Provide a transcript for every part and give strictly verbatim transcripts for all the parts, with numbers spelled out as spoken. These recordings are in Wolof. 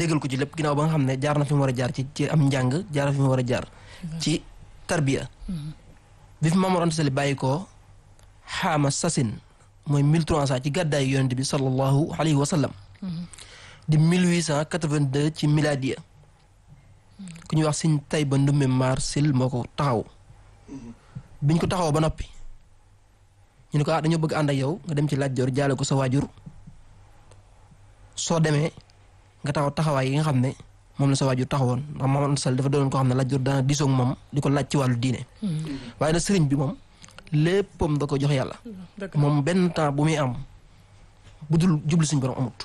déggal ko ci lépp ginnaaw ba nga xam ne jaar na fi mu war a jaar ci ci am njàng jaar na fi mu war a jaar ci tarbiya bi fi Maam Mor Anta Sali bàyyi ko xaama sasin mooy mille trois cent ci gàddaay yonent bi sallallahu alayhi wa sallam di mille huit cent quatre-vingt-deux ci miladiya ku ñuy wax Sëñ Tayba Ndumbe Maar Sil moo ko taxaw biñ ko taxaw ba noppi ñu ne ko ah dañoo bëgg ànd ak yow nga dem ci Lat Joor jaale ko sa waajur soo demee nga taxaw taxawaay yi nga xam ne moom la sa waajur taxawoon ndax Maam Mor Anta Sali dafa doon koo xam ne Lat Joor dana diisoo ak moom di ko laaj ci wàllu diine waaye nag sëriñ bi moom léppam da ko jox yàlla moom benn temps bu muy am bu dul jublu suñu borom amut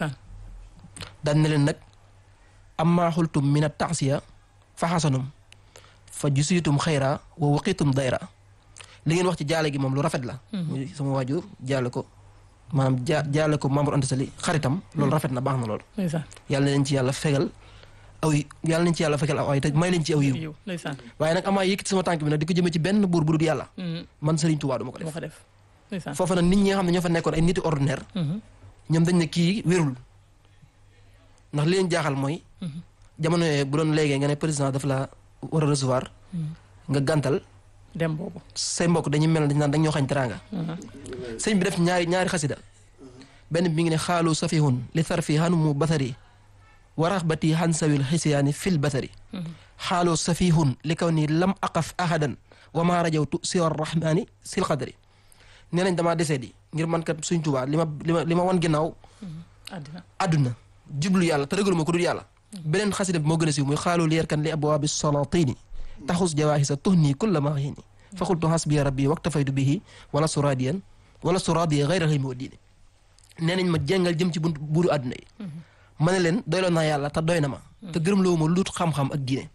daan ne leen nag amma xultum min a taasiya fa xasanum fa jusiitum xayra wa waqiitum dayra li ngeen wax ci jaale gi moom lu rafet la muy sama waajur jaale ko maanaam ja jaale ko Maam Mor Anta Sali xaritam loolu rafet na baax na loolu yàlla na leen ci yàlla fegal aw yàlla nañ ci yàlla fekkal aw ay te may leen ci aw yiw waaye nag amaa yëkkati sama tànk bi nag di ko jëmee ci benn buur bu dul yàlla man Sëriñ Tuubaa du ma ko def foofa nag nit ñi nga xam ne ñoo fa nekkoon ay niti ordinaire ñoom dañ ne kii wérul ndax li leen jaaxal mooy jamono yooyu bu doon léegi nga ne président daf la war a recevoir nga gàntal dem boobu say mbokk dañuy mel dañ naan dañ ñoo xañ teraanga sëñ bi def ñaari ñaari xasida benn bi mi ngi ne xaalu safihun li sarfi hanumu basari wa raxbati xan sawil xisiyaani fil basari xaalu safihun li kaw nii lam aqaf ahadan wa maa rajawtu siwa rahmaani sil qadari nee nañ damaa desee di ngir man kat Sëñ Tuubaa li ma li ma li ma wan ginnaaw àdduna jublu yàlla te rëgalu ma ko dul yàlla beneen xasida bi moo gën a siiw muy xaalu li yerkan li abwaabi salaatini taxus jawaahisa tuhni kulla maaxiini fa xultu xasbiya rabbi waktafaytu bihi wala suraadiyan wala suraadiya gayra xëymi wa diini nee nañ ma jéngal jëm ci buntu buuru àdduna yi ma ne leen doyloo naa yàlla te doy na ma te gërëm loo ma luut xam-xam ak diine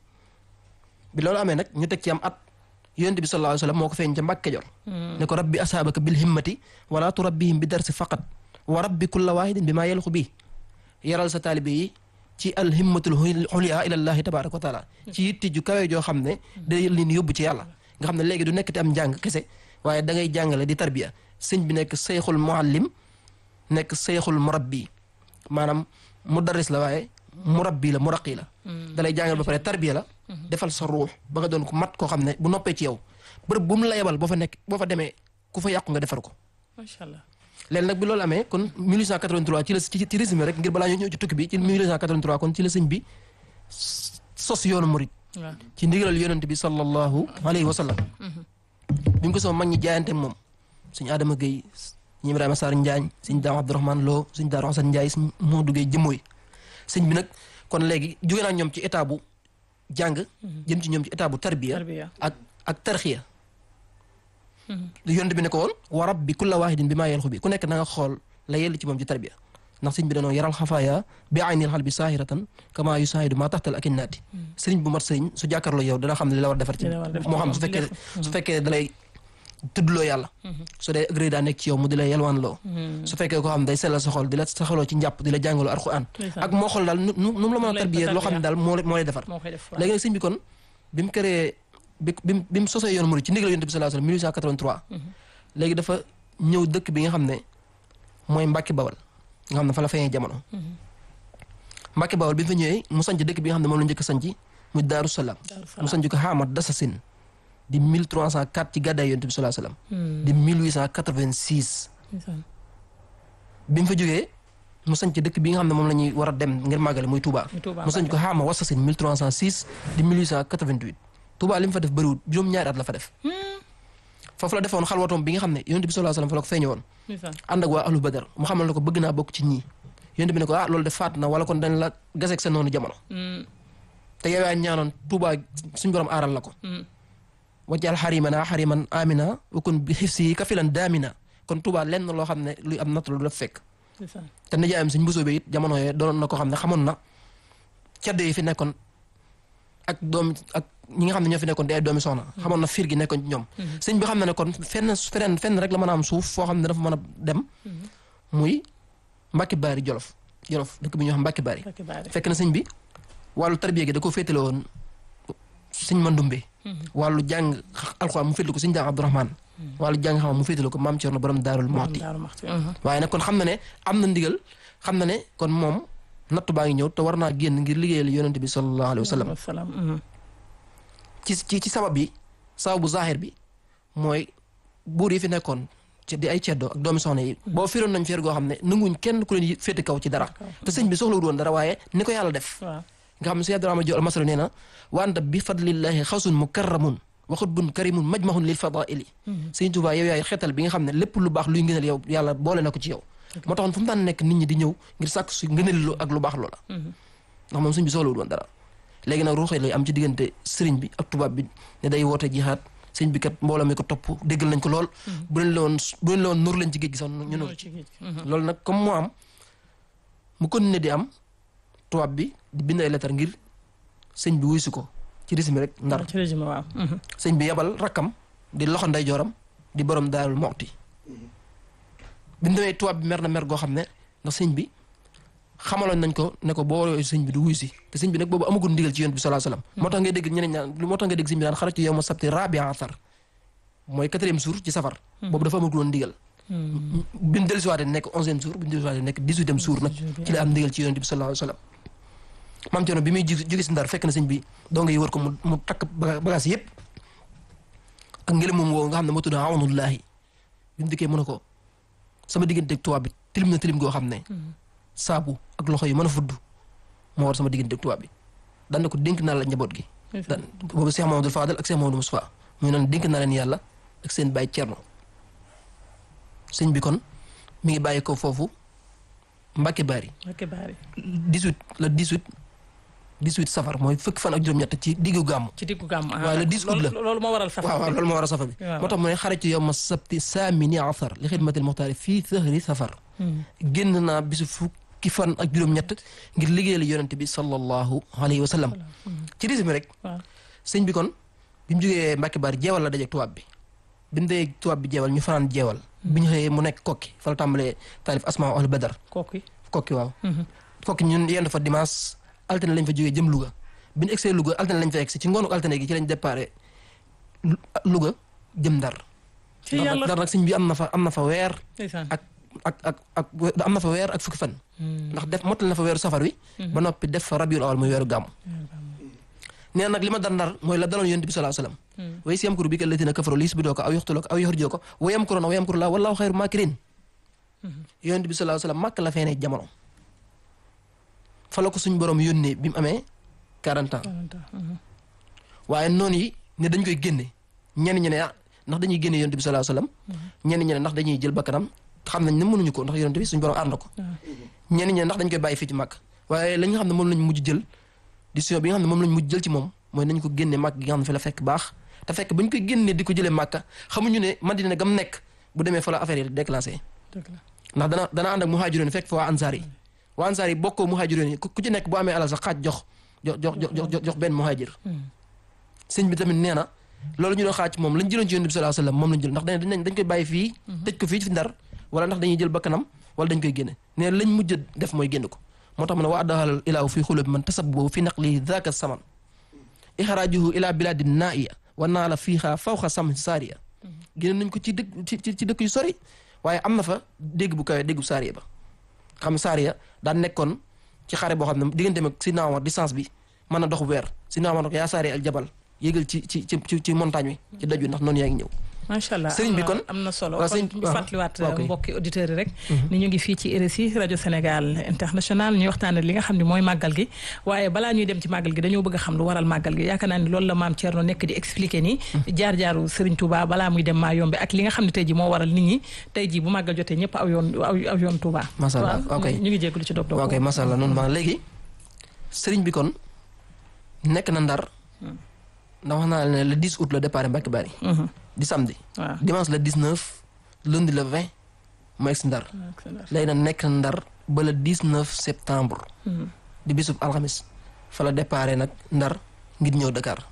bi loolu amee nag ñu teg ci am at yonent bi sallallahu alayhi wa sallam moo ko feeñ ca Mbàkke Kajoor ne ko rabbi asaabaka bil himmati wala turabbihim bi darsi faqat wa rabbi kulla waahidin bi maa yelxu bii yaral sa taalibe yi ci al himmatul xuliya ilallahi tabaraka wa taala ci yitte ju kawe joo xam ne day leen yóbbu ci yàlla nga xam ne léegi du nekk te am njàng kese waaye da ngay jàngale di tarbiya sëñ bi nekk seyxul muallim nekk seyxul murabbi maanaam mudarris la waaye murabbi la muraqi la dalay jàngal ba pare tarbiya la defal sa ruux ba nga doon ko mat koo xam ne bu noppee ci yow bërëb bu mu la yebal boo fa nekk boo fa demee ku fa yàqu nga defar ko macha allah léegi nag bi loolu amee kon mille huit cent quatre-vingt-trois ci la ci ci résumé rek ngir balaa ñu ñëw ci tukki bi ci mille huit cent quatre-vingt-trois kon ci la sëñ bi sos yoonu murid ci ndigalal yonent bi sallallahu alayhi wa sallam bi mu ko soo mag ñi jaayante moom sëñ Adama Gueye sëñ Ibrahima Sarr Njaañ sëñ Daam Abdourahmane Lo sëñ Daaru Xasan Njaay sëñ Moodu Gueye jëmmooy sëñ bi nag kon léegi jóge naa ñoom ci état bu jàng jëm ci ñoom ci état bu tarbiya ak ak tarxiya yonent bi ne ko woon wa rabbi kulla waahidin bi maa yelxu bi ku nekk na nga xool la yell ci moom ci tarbiya ndax sëñ bi danoo yaral xafaaya bi aynil xal bi saahiratan kama yu saahidu maa taxtal ak innaati sëriñ bu mat sëriñ su jàkkaarloo yow dana xam ne li la war defar ci moo xam su fekkee su fekkee dalay tuddloo yàlla su dee agré daa nekk ci yow mu di la yelwaan loo su fekkee koo xam day sellal sa xol di la saxaloo ci njàpp di la jàngaloo alxuraan ak moo xool daal nu nu mu la mën a tarbiya loo xam ne daal moo moo lay defar léegi nag sëñ bi kon bi mu créé bi bi bi mu sosee yoon murid ci ndigal yonent bi sallallahu alayhi wasallam mille huit cent quatre-vingt-trois léegi dafa ñëw dëkk bi nga xam ne mooy Mbàkke Bawal nga xam ne fa la feeñee jamono Mbàkke Bawal bi mu fa ñëwee mu sanc dëkk bi nga xam ne moom la njëkk sanc muy Daaru Salaam mu sanc ko Xaamat Dasasin di mille trois cent quatre ci gàddaay yonent bi sallallahu alayhi wasallam di mille huit cent quatre-vingt-six bi mu fa jógee mu sanc dëkk bi nga xam ne moom la ñuy war a dem ngir màggale muy Touba mu sanc ko Xaama Wasasin mille trois cent six di mille huit cent quatre-vingt-huit Touba li mu fa def bëriwul juróom-ñaari at la fa def foofu la defoon xalwatoom bi nga xam ne yonent bi sallallahu alayhi wasallam fa la ko feeñe woon ànd ak waa ahlu badar mu xamal na ko bëgg naa bokk ci ñii yonent bi ne ko ah loolu de faat na wala kon dañ la gaseeg sa noonu jamono te yow yaa ñaanoon Touba suñ borom aaral la ko wajal xarimana xariman amina wakun bi xifsi kafilan daamina kon Touba lenn loo xam ne luy am natt lu def fekk te nijaayam suñ mbusoo bi it jamono yooyu doon na ko xam ne xamoon na caddo yi fi nekkoon ak doom ak ñi nga xam ne ñoo fi nekkoon di ay doomi soxna xamoon na fiir gi nekkoon ci ñoom sëñ bi xam na ne kon fenn feneen fenn rek la mën a am suuf foo xam ne dafa mën a dem muy Mbàkke Baari Jolof Jolof dëkk bi ñuy wax Mbàkke Baari fekk na sëñ bi wàllu tarbiya gi da ko féetale woon sëñ Mandumbe wàllu jàng alxuraan mu féetale ko sëñ Daam Abdourahmane wàllu jàng xam mu féetale ko maam Cerno borom Daarul Muxti waaye nag kon xam na ne am na ndigal xam na ne kon moom natt baa ngi ñëw te war naa génn ngir liggéeyal yonent bi sallallahu alayhi wa sallam ci ci ci sabab bi sababu zahir bi mooy buur yi fi nekkoon ci di ay ceddo ak doomi soxna yi boo firoon nañ feer goo xam ne nanguñ kenn ku leen féete kaw ci dara te sëñ bi soxlawul woon dara waaye ni ko yàlla def nga xam ne si Abdourahmane Diop almasalo nee na wa anta bi fadlillahi xawsun mukarramun wa xutbun karimun majmahun lil fadaili sëñ Tuubaa yow yaay xeetal bi nga xam ne lépp lu baax luy ngënal yow yàlla boole na ko ci yow moo taxoon fu mu daan nekk nit ñi di ñëw ngir sàkk su ngënal lu ak lu baax loola ndax moom sëñ bi soxlawul woon dara léegi nag ruuxee lay am ci diggante sëriñ bi ak tubaab bi ne day woote jihaad sëñ bi kat mbooloo mi ko topp déggal nañ ko lool bu leen la woon bu leen la woon nur leen ci géej gi sax ñu nur loolu nag comme moo am mu continué di am tubaab bi di bind ay lettre ngir sëñ bi wuy si ko ci régime rek ndar sëñ bi yebal rakkam di loxo nday jooram di borom Daarul Muxti bi mu demee tubaab bi mer na mer goo xam ne ndax sëñ bi xamaloon nañ ko ne ko boo sëñ bi du wuy si te sëñ bi nag boobu amagul ndigal ci yonent bi sallallahu alayhi wasallam moo tax ngay dégg ñeneen ñaan moo tax ngay dégg sëñ bi daan xarajtu yawma sabti rabi'a asar mooy quatrième jour ci safar boobu dafa amagul woon ndigal bi mu dellusiwaatee nekk onzième jour bi mu dellusiwaatee nekk dix-huitième jour nag ci la am ndigal ci yonent bi sallallahu alayhi wasallam maam Cerno bi muy jóge si ndar fekk na sëñ bi doo ngay wër ko mu mu takk bagage yëpp ak ngelaw moom woo nga xam ne moo tudd awnullahi bi mu dikkee mu ne ko sama diggante ak tubaab bi tilim na tilim goo xam ne saabu ak loxo yi mën a fudd moo war sama diggante ak tubaab bi daan na ko dénk naa la njaboot gi daan boobu Cheikh Mamadou Fadal ak Cheikh Mamadou Moustapha muy naan dénk naa leen yàlla ak seen baay Cerno sëñ bi kon mi ngi bàyyi ko foofu Mbacke Bari dix-huit le dix-huit dix-huit safar mooy fukki fan ak juróom-ñett ci diggu gàmm ci diggu gàmm waaw le dix août la loolu moo waral safar waaw waaw loolu moo waral safar bi moo tax mu ne xarajtu yawma sabti saamini asar li xidmatil muxtaari fii sahri safar génn naa bisu fukki fan ak juróom-ñett ngir liggéeyal yonente bi sallallahu alayhi wa sallam ci risi mi rek sëñ bi kon bi mu jógee Mbacke Bari jeewal la dajeeg tubaab bi bi mu dajeeg tubaab bi jeewal ñu fanaan jeewal bi ñu xëyee mu nekk kokki fa la tàmbalee taalif asmaa ahlu badar kokki kokki waaw kokki ñun yenn fa dimanche altine lañ fa jógee jëm Louga bi ñu egsee Louga altine lañ fa egsi ci ngoonu altine gi ci lañ déparé Louga jëm Ndar Ndar nag sëñ bi am na fa am na fa weer ak ak ak ak am na fa weer ak fukki fan ndax def mottal na fa weeru safar wi ba noppi def fa rabiul awal muy weeru gàmm nee nag li ma dar Ndar mooy la daloon yonent bi sallallahu alayhi wasallam way si yamkuru bika allaziina kafaru li yusbituuka aw yaqtuluuka aw yuxrijuuka wa yamkuruuna wa yamkuru llaahu wallaahu xayru maakirin yonent bi sallallahu alayhi wasallam màkk la feeñee jamono fa la ko suñ borom yónnee bi mu amee quarante ans waaye noonu yi ne dañ koy génne ñenn ñi ne ah ndax dañuy génne yonent bi sallallahu alayhi wasallam ñenn ñi ne ndax dañuy jël bakkanam xam nañ ne mënuñu ko ndax yonent bi suñ borom aar na ko ñenn ñi ne ndax dañ koy bàyyi fii ci màkk waaye la nga xam ne moom lañ mujj jël décision bi nga xam ne moom lañ mujj jël ci moom mooy nañ ko génne màkk gi nga xam ne fi la fekk baax te fekk bañ koy génne di ko jëlee màkka xamuñu ne Madina gam nekk bu demee fa la affaire yi déclenché ndax dana dana ànd ak muhaajiroon fekk fa waa ansaar yi waa ansaar yi bokkoo muhaajiroon yi ku ci nekk bu amee alal sax xaaj jox jox jox jox jox benn muhaajir sëñ bi tamit nee na loolu ñu doon xaaj moom lañ jëloon ci yonent bi sallallahu alayhi wasallam moom lañ jël ndax dañ dañ koy bàyyi fii tëj ko fii ci Ndar wala ndax dañuy jël bakkanam wala dañ koy génne nee na lañ mujj def mooy génn ko moo tax mu ne wa addaxalal ilaahu fii xulubi man tasabbu fi naqli dhaka saman ixraajuhu ila biladi naaiya wa naa la fiixa fawxa sam saariya génne nañ ko ci dëkk ci ci dëkk yu sori waaye am na fa dégg bu kawee déggu saariya ba xam saariya daan nekkoon ci xare boo xam ne diggante mag si naawar distance bi mën na dox weer si naawar ko yaa saariya al jabal yéegal ci ci ci ci montagne wi ci daju ndax noonu yaa ngi ñëw macha allah sëriñ bi kon am na solo kon ñu fàttaliwaat mbokki auditeurs yi rek ni ñu ngi fii ci R S I rajo Sénégal international ñuy waxtaane li nga xam ne mooy màggal gi waaye balaa ñuy dem ci màggal gi dañoo bëgg a xam lu waral màggal gi yaakaar naa ni loolu la maam Thierno nekk di expliquer nii jaar-jaaru Serigne Touba balaa muy dem maa yombe ak li nga xam ne tey ji moo waral nit ñi tey ji bu màggal jotee ñëpp aw yoon aw yoon Touba macha allah ok ñu ngi jégalu ci dog dog ok macha allah noonu ma léegi sëriñ bi kon nekk na Ndar ndax wax naa ne le dix août la départ Mbacke Bari di samedi dimanche le dix-neuf lundi le vingt mu egg si Ndar léegi nag nekk Ndar ba le dix-neuf septembre di bisub alxamis fa la départ nag Ndar ngir ñëw Dakar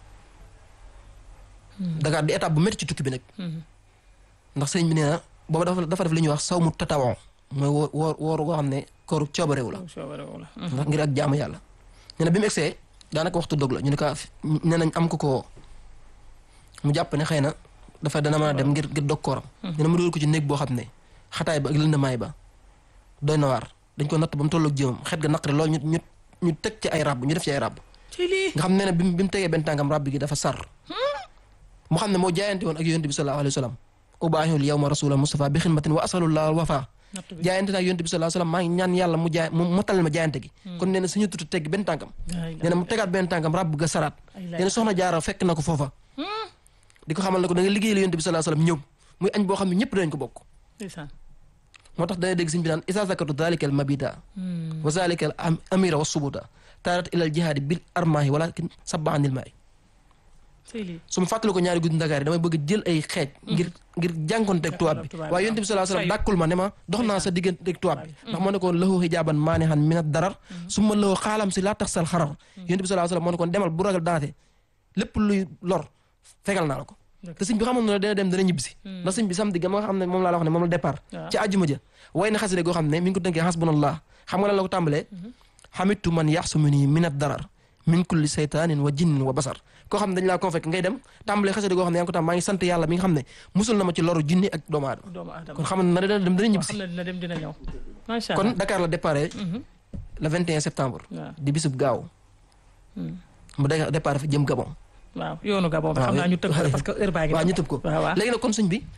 Dakar di étape bu métti ci tukki bi nag ndax sëriñ bi nee na booba dafa dafa def li ñuy wax saw mu tatawon mooy woo woor wooru goo xam ne kooru coobarewu la ndax ngir ak jaamu yàlla nee na bi mu egsee daanaka waxtu dog la ñu ne ko nee nañ am ko ko mu jàpp ne xëy na dafa dana mën a dem ngir ngir dog kooram nee na mu dugal ko ci néeg boo xam ne xataay ba ak lëndamaay ba doy na waar dañ ko natt ba mu tolloog jëmam xet ga naqari loolu ñu ñu ñu teg ci ay ràbb ñu def ci ay ràbb nga xam ne ne bi bi mu tegee benn tànkam ràbb gi dafa sar mu xam ne moo jaayante woon ak yonent bi sallallahu alayhi wa sallam ubaahil yawma rasula Mustafa bi xidmatin wa asalullah wafa jaayante naag yonent bi sallallahu alayhi wa sallam maa ngi ñaan yàlla mu jaay mu motal ma jaayante gi kon nee na suñu tutu tegg benn tànkam nee na mu tegaat benn tànkam ràbb ga saraat nee na soxna jaara fekk na ko foofa di ko xamal ne ko da nga liggéey la yonent bi sallallahu alayhi wa sallam ñëw muy añ boo xam ne ñëpp danañ ko bokk moo tax dana dégg sëñ bi naan isa zakatu dalika al mabita wa zalika al amira wa subuta taarat ila al jihaadi bil armaahi walakin sabba anil maayi su ma fàttali ko ñaari guddi Ndakaar yi damay bëgg jël ay xeej ngir ngir jànkonteeg tubaab bi waaye yonent bi sallallahu alayhi wasallam dàkkul ma ne ma dox naa sa digganteeg tubaab bi ndax moo ne koon lahu hijaaban maanihan min ad darar su ma lahu xaalam si laa tax sal xarar yonent bi sallallahu alayhi wasallam moo ne koon demal bu ragal daate lépp luy lor fegal naa la ko te sëñ bi xamoon na ne dana dem dana ñibbisi ndax sëñ bi samedi ga ma nga xam ne moom laa la wax ne moom la départ ci àjjuma ja way na xaside goo xam ne mi ngi ko tënkee hasbunallah xam nga lan la ko tàmbalee xamitu man yaxsumuni min ad darar min kulli saytaanin wa jinnin wa basar koo xam ne dañ laa ko fekk ngay dem tàmbalee xasida goo xam ne yaa ngi ko tam maa ngi sant yàlla mi nga xam ne musul na ma ci loru jinni ak doomu aadama kon xam ne na dina dem dina ñibbisi kon Dakar la départ le vingt et un septembre di bisub gaaw mu da départ fi jëm Gabon waaw yoonu Gabon xam naa ñu tëb ko parce que heure baa ngi waaw ñu tëb ko léegi nag kon sëñ bi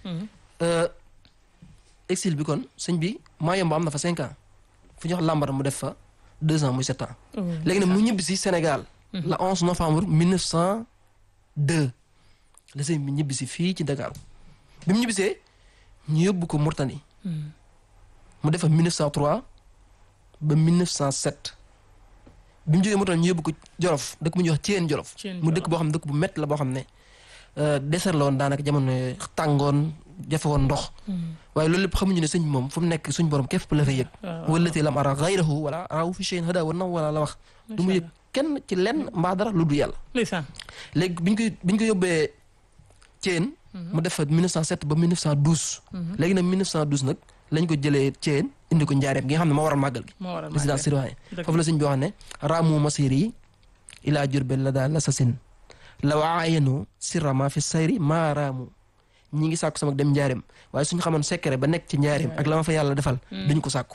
exil bi kon sëñ bi maa yomb am na fa cinq ans fu ñu wax Lambar mu def fa deux ans muy sept ans léegi nag mu ñibbisi Sénégal le onze novembre mille neuf cent deux la sëñ bi ñibbisi fii ci Dakar bi mu ñibbisee ñu yóbbu ko Mourtani mu def fa mille neuf cent trois ba mille neuf cent sept bi mu jógee Mourtani ñu yóbbu ko Jolof dëkk bu ñuy wax Thiène Jolof mu dëkk boo xam ne dëkk bu métti la boo xam ne désert la woon daanaka jamono tàngoon jafe woon ndox waaye loolu lépp xamuñu ne sëñ bi moom fu mu nekk suñ borom képp la fa yëg wallatee lam ara gayrahu wala arahu fi shay'in hada wa naw wala la wax du mu yëg kenn ci lenn mbaa dara lu du yàlla léegi biñ koy biñ ko yóbbee Thiène mu def fa mille neuf cent sept ba mille neuf cent douze léegi nag mille neuf cent douze nag lañ ko jëlee Thiène indi ko Njaareem gi nga xam ne moo waral màggal gi résidence surveillée foofu la sëñ bi wax ne raamu masiri ilaa Jurbel la daal la sa sin la waayenu sirama fi sayri maa raamu ñi ngi sàkku sama dem Njaareem waaye suñu xamoon secret ba nekk ci Njaareem ak la ma fa yàlla defal duñ ko sàkku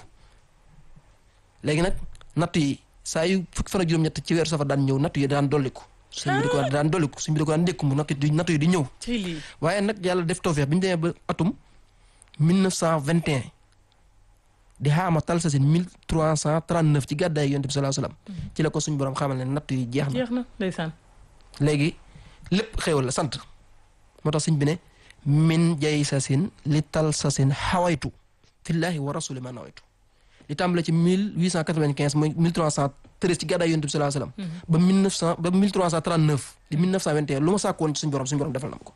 léegi nag natt yi saa yu fukki fan ak juróom-ñett ci weeru safar daan ñëw nattu yi daan dolliku suñ bi di ko daan dolliku suñ bi di ko daan dékku mu nattu yi nattu yi di ñëw waaye nag yàlla def tawfeex bi ñu demee ba atum mille neuf cent vingt et un di xaama tal sa sin mille trois cent trente neuf ci gàddaay yonent bi sallallahu alayhi wasallam ci la ko suñ borom xamal ne nattu yi jeex na ndeysaan léegi lépp xéewal la sant moo tax suñ bi ne min jay sa sin li tal sa sin xawaytu fillaahi wa rasuli ma nawaytu li tàmbale ci mille huit cent quatre-vingt-quinze mooy mille trois cent treize ci gàddaay yonent bi sallallahu alayhi wasallam ba mille neuf cent ba mille trois cent trente-neuf di mille neuf cent vingt et un lu ma sàkkoon ci suñu borom suñu borom defal na ma ko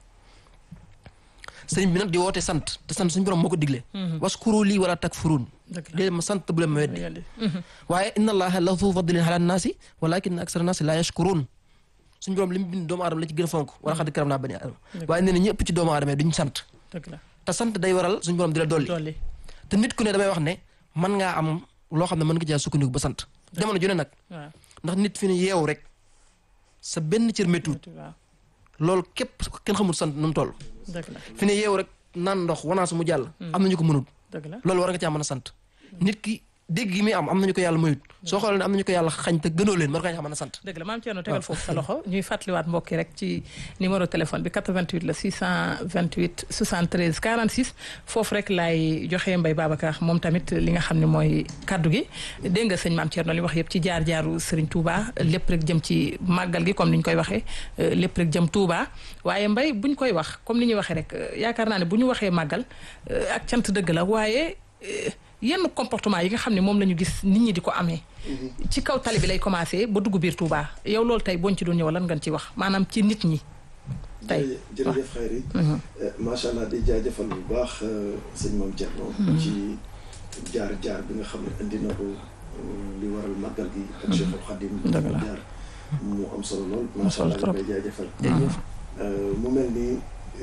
sëriñ bi nag di woote sant te sant suñu borom moo ko digle waskuru lii wala takfurun léegi ma sant bu leen ma weddi waaye inna allaha la zu fadlin ala naasi walakin aksara naasi la yashkurun suñu borom li mu bind doomu aadama la ci gën a fonk wala xad karam naa bani aadama waaye nee na ñëpp ci doomu aadama duñ sant te sant day waral suñu borom di la dolli te nit ku ne damay wax ne mën ngaa am loo xam ne mën nga caa sukkandiku ba sant jamono ju ne nag ndax nit fi ne yeewu rek sa benn cër méttuut loolu képp kenn xamul sant nu mu toll fi ne yeewu rek naan ndox wanaasu mu jàll am nañu ko mënut loolu war nga caa mën a sant nit ki dégg gi muy am am nañu ko yàlla mayut soo xoolee ne am nañu ko yàlla xañ te gënoo leen war nga xam mën a sant dëgg la maam Thierno tegal foofu sa loxo ñuy fàttaliwaat mbokki rek ci numéro téléphone bi quatre-vingt-huit la six cent vingt-huit soixante-treize quarante-six foofu rek laay joxe Mbaye Babacar moom tamit li nga xam ne mooy kaddu gi dégg nga sëñ maam Thierno li wax yëpp ci jaar-jaaru Serigne Touba lépp rek jëm ci màggal gi comme ni ñu koy waxee lépp rek jëm Touba waaye Mbaye buñ koy wax comme ni ñuy waxee rek yaakaar naa ne bu ñu waxee màggal ak cant dëgg la waaye yenn comportement yi nga xam ne moom la ñu gis nit ñi di ko amee ci kaw tali bi lay commencé ba dugg biir Touba yow loolu tey booñ ci doon ñëw lan nga ci wax maanaam ci nit ñi tey jërëjëf Khayri macha allah di jaajëfal bu baax sëñ Mame Thierno ci jaar jaar bi nga xam ne indi na ko li waral màggal gi ak Cheikhul Khadim jaar mu am solo lool macha allah di jaajëfal mu mel ni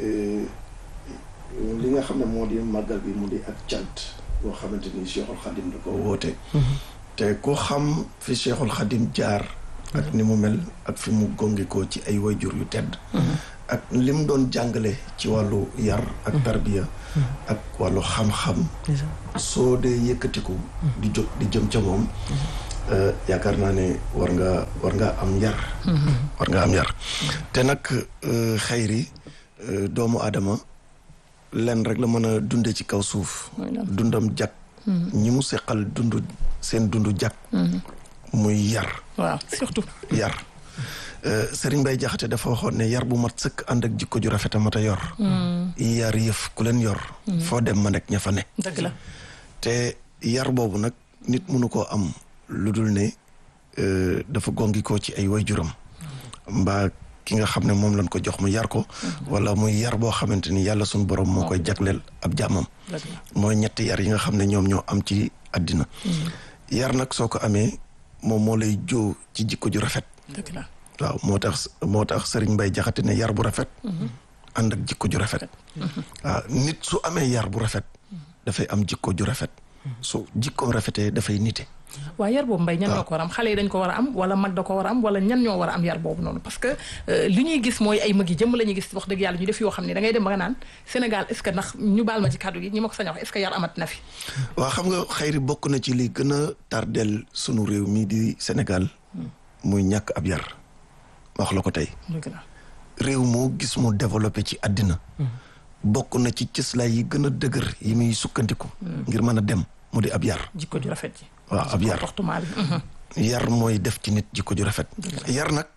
li nga xam ne moo di màggal bi mu di ak cant boo xamante ni Cheikhul Khadim da ko woote te ko xam fi Cheikhul Khadim jaar ak ni mu mel ak fi mu gongikoo ci ay wayjur yu tedd ak li mu doon jàngale ci wàllu yar ak tarbiya ak wàllu xam-xam soo dee yëkkatiku di jóg di jëm ca moom yaakaar naa ne war nga war nga am yar war nga am yar te nag xayri doomu aadama lenn rek la mën a dunde ci kaw suuf dundam jag ñi mu seqal dund seen dundu jag muy yar waaw surtout yar Serigne Baye Jaxate dafa waxoon ne yar bu mat sëkk ànd ak jikko ju rafet a mat a yor yar yëf ku leen yor foo dem ma nekk ña fa ne dëgg la te yar boobu nag nit mënu koo am lu dul ne dafa gongi ko ci ay waajuram mbaa ki nga xam ne moom lañ ko jox mu yar ko wala muy yar boo xamante ni yàlla suñu borom moo koy jagleel ab jàmmam mooy ñetti yar yi nga xam ne ñoom ñoo am ci àddina yar nag soo ko amee moom moo lay joo ci jikko ju rafet dëgg la waaw moo tax moo tax Serigne Baye Jaxate ne yar bu rafet ànd ak jikko ju rafet waaw nit su amee yar bu rafet dafay am jikko ju rafet su jikkoom rafetee dafay nite waaw yar boobu mbay ñan ñoo ko war a am xale yi dañ ko war a am wala mag da ko war a am wala ñan ñoo war a am yar boobu noonu parce que li ñuy gis mooy ay mag yi jëmm la ñuy gis wax dëgg yàlla ñu def yoo xam ne da ngay dem ba nga naan Sénégal est-ce que ndax ñu baal ma ci kàddu gi ñi ma ko sañ a wax est-ce que yar amat na fi waaw xam nga xayri bokk na ci li gën a tardeel sunu réew mii di Sénégal muy ñàkk ab yar wax la ko tey réew moo gis mu développé ci àddina bokk na ci cëslaay yi gën a dëgër yi muy sukkandiku ngir mën a dem mu di ab yar jikko ju rafet ji waaw ab yar yar mooy def ci nit jikko ju rafet yar nag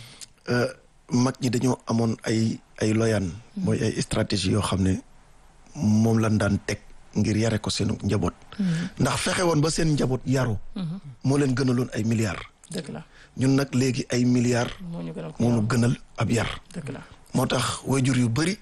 mag ñi dañoo amoon ay ay loyaan mooy ay stratégie yoo xam ne moom lañ daan teg ngir yare ko seen njaboot ndax fexe woon ba seen njaboot yaru moo leen gënaloon ay milliards dëgg la ñun nag léegi ay milliards moo ñu gënal ab yar dëgg la moo tax waajur yu bëri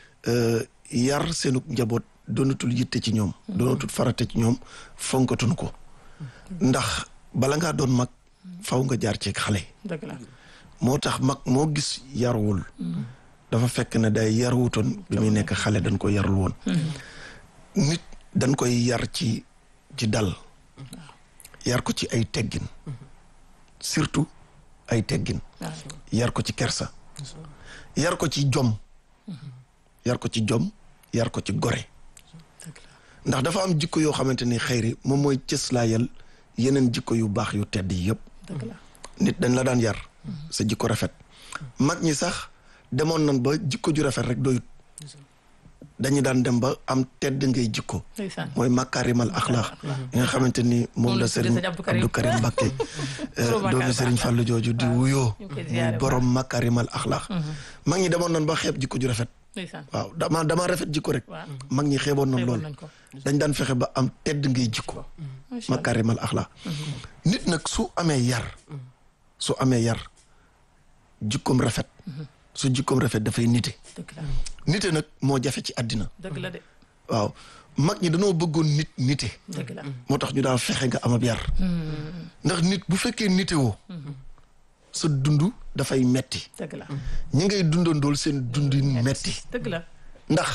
yar seenu njaboot doonatul yitte ci ñoom doonatul farate ci ñoom fonkatuñ ko ndax bala ngaa doon mag faw nga jaar ci xale dëgg la moo tax mag moo gis yaruwul dafa fekk ne day yaruwutoon bi muy nekk xale dañ ko yarul woon nit dañ koy yar ci ci dal yar ko ci ay teggin surtout ay teggin yar ko ci kersa yar ko ci jom yar ko ci jom yar ko ci gore ndax dafa am jikko yoo xamante ni xëyri moom mooy cëslaayal yeneen jikko yu baax yu tedd yi yëpp nit dañ la daan yar sa jikko rafet mag ñi sax demoon nañ ba jikko ju rafet rek doyut dañu daan dem ba am tedd ngay jikko mooy makaarimal axlaax yi nga xamante ni moom la Serigne Abdou Karim Mbacké doomi Serigne Fallou jooju di wuyoo muy borom makaarimal axlaax mag ñi demoon nañ ba xeeb jikko ju rafet waaw dama dama rafet jikko rek mag ñi xeeboon nañ lool dañ daan fexe ba am tedd ngay jikko makaarimal axlaax nit nag su amee yar su amee yar jikkoom rafet su jikkoom rafet dafay nite nite nag moo jafe ci àddina dëgg la de waaw mag ñi dañoo bëggoon nit nite dëgg la moo tax ñu daan fexe nga am ab yar ndax nit bu fekkee nite woo sa dund dafay metti dëgg la ñi ngay dundandool seen dundin metti dëgg la ndax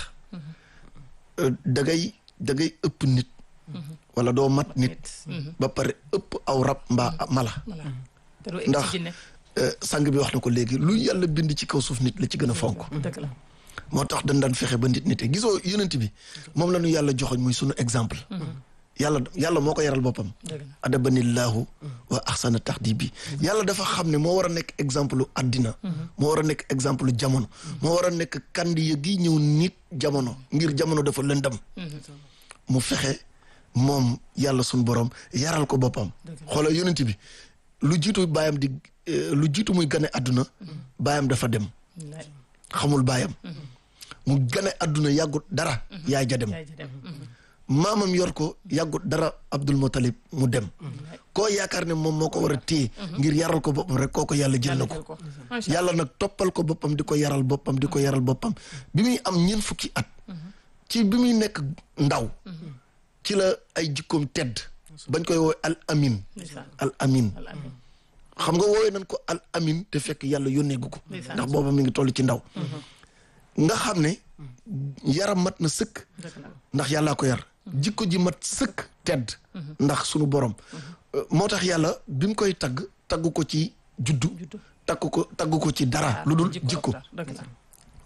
da ngay da ngay ëpp nit wala doo mat nit ba pare ëpp aw rab mbaa mala ndax sang bi wax na ko léegi lu yàlla bind ci kaw suuf nit la ci gën a fonk dëgg la moo tax dañ daan fexe ba nit nite gisoo yonent bi moom la ñu yàlla joxoñ muy sunu exemple yàlla yàlla moo ko yaral boppam adabanillahu wa ahsana taxdibi yàlla dafa xam ne moo war a nekk exemple lu àddina moo war a nekk exemple lu jamono moo war a nekk kandiya gi ñëw nit jamono ngir jamono dafa lëndam mu fexe moom yàlla sunu borom yaral ko boppam xoolal yonent bi lu jiitu baayam di lu jiitu muy gane àdduna baayam dafa dem xamul baayam mu gane àdduna yàggut dara yaay ja dem maamam yor ko yàggut dara Abdul Muttalib mu dem koo yaakaar ne moom moo ko war a téye ngir yaral ko boppam rek kooku yàlla jël na ko yàlla nag toppal ko boppam di ko yaral boppam di ko yaral boppam bi muy am ñeent fukki at ci bi muy nekk ndaw ci la ay jikkoom tedd bañ koy woowee al amin al amin xam nga woowee nañ ko al amin te fekk yàlla yónneegu ko ndax booba mi ngi toll ci ndaw nga xam ne yaram mat na sëkk ndax yàllaa ko yar jikko ji mat sëkk tedd ndax sunu borom moo tax yàlla bi mu koy tagg tagg ko ci juddu tagg ko tagg ko ci dara lu dul jikko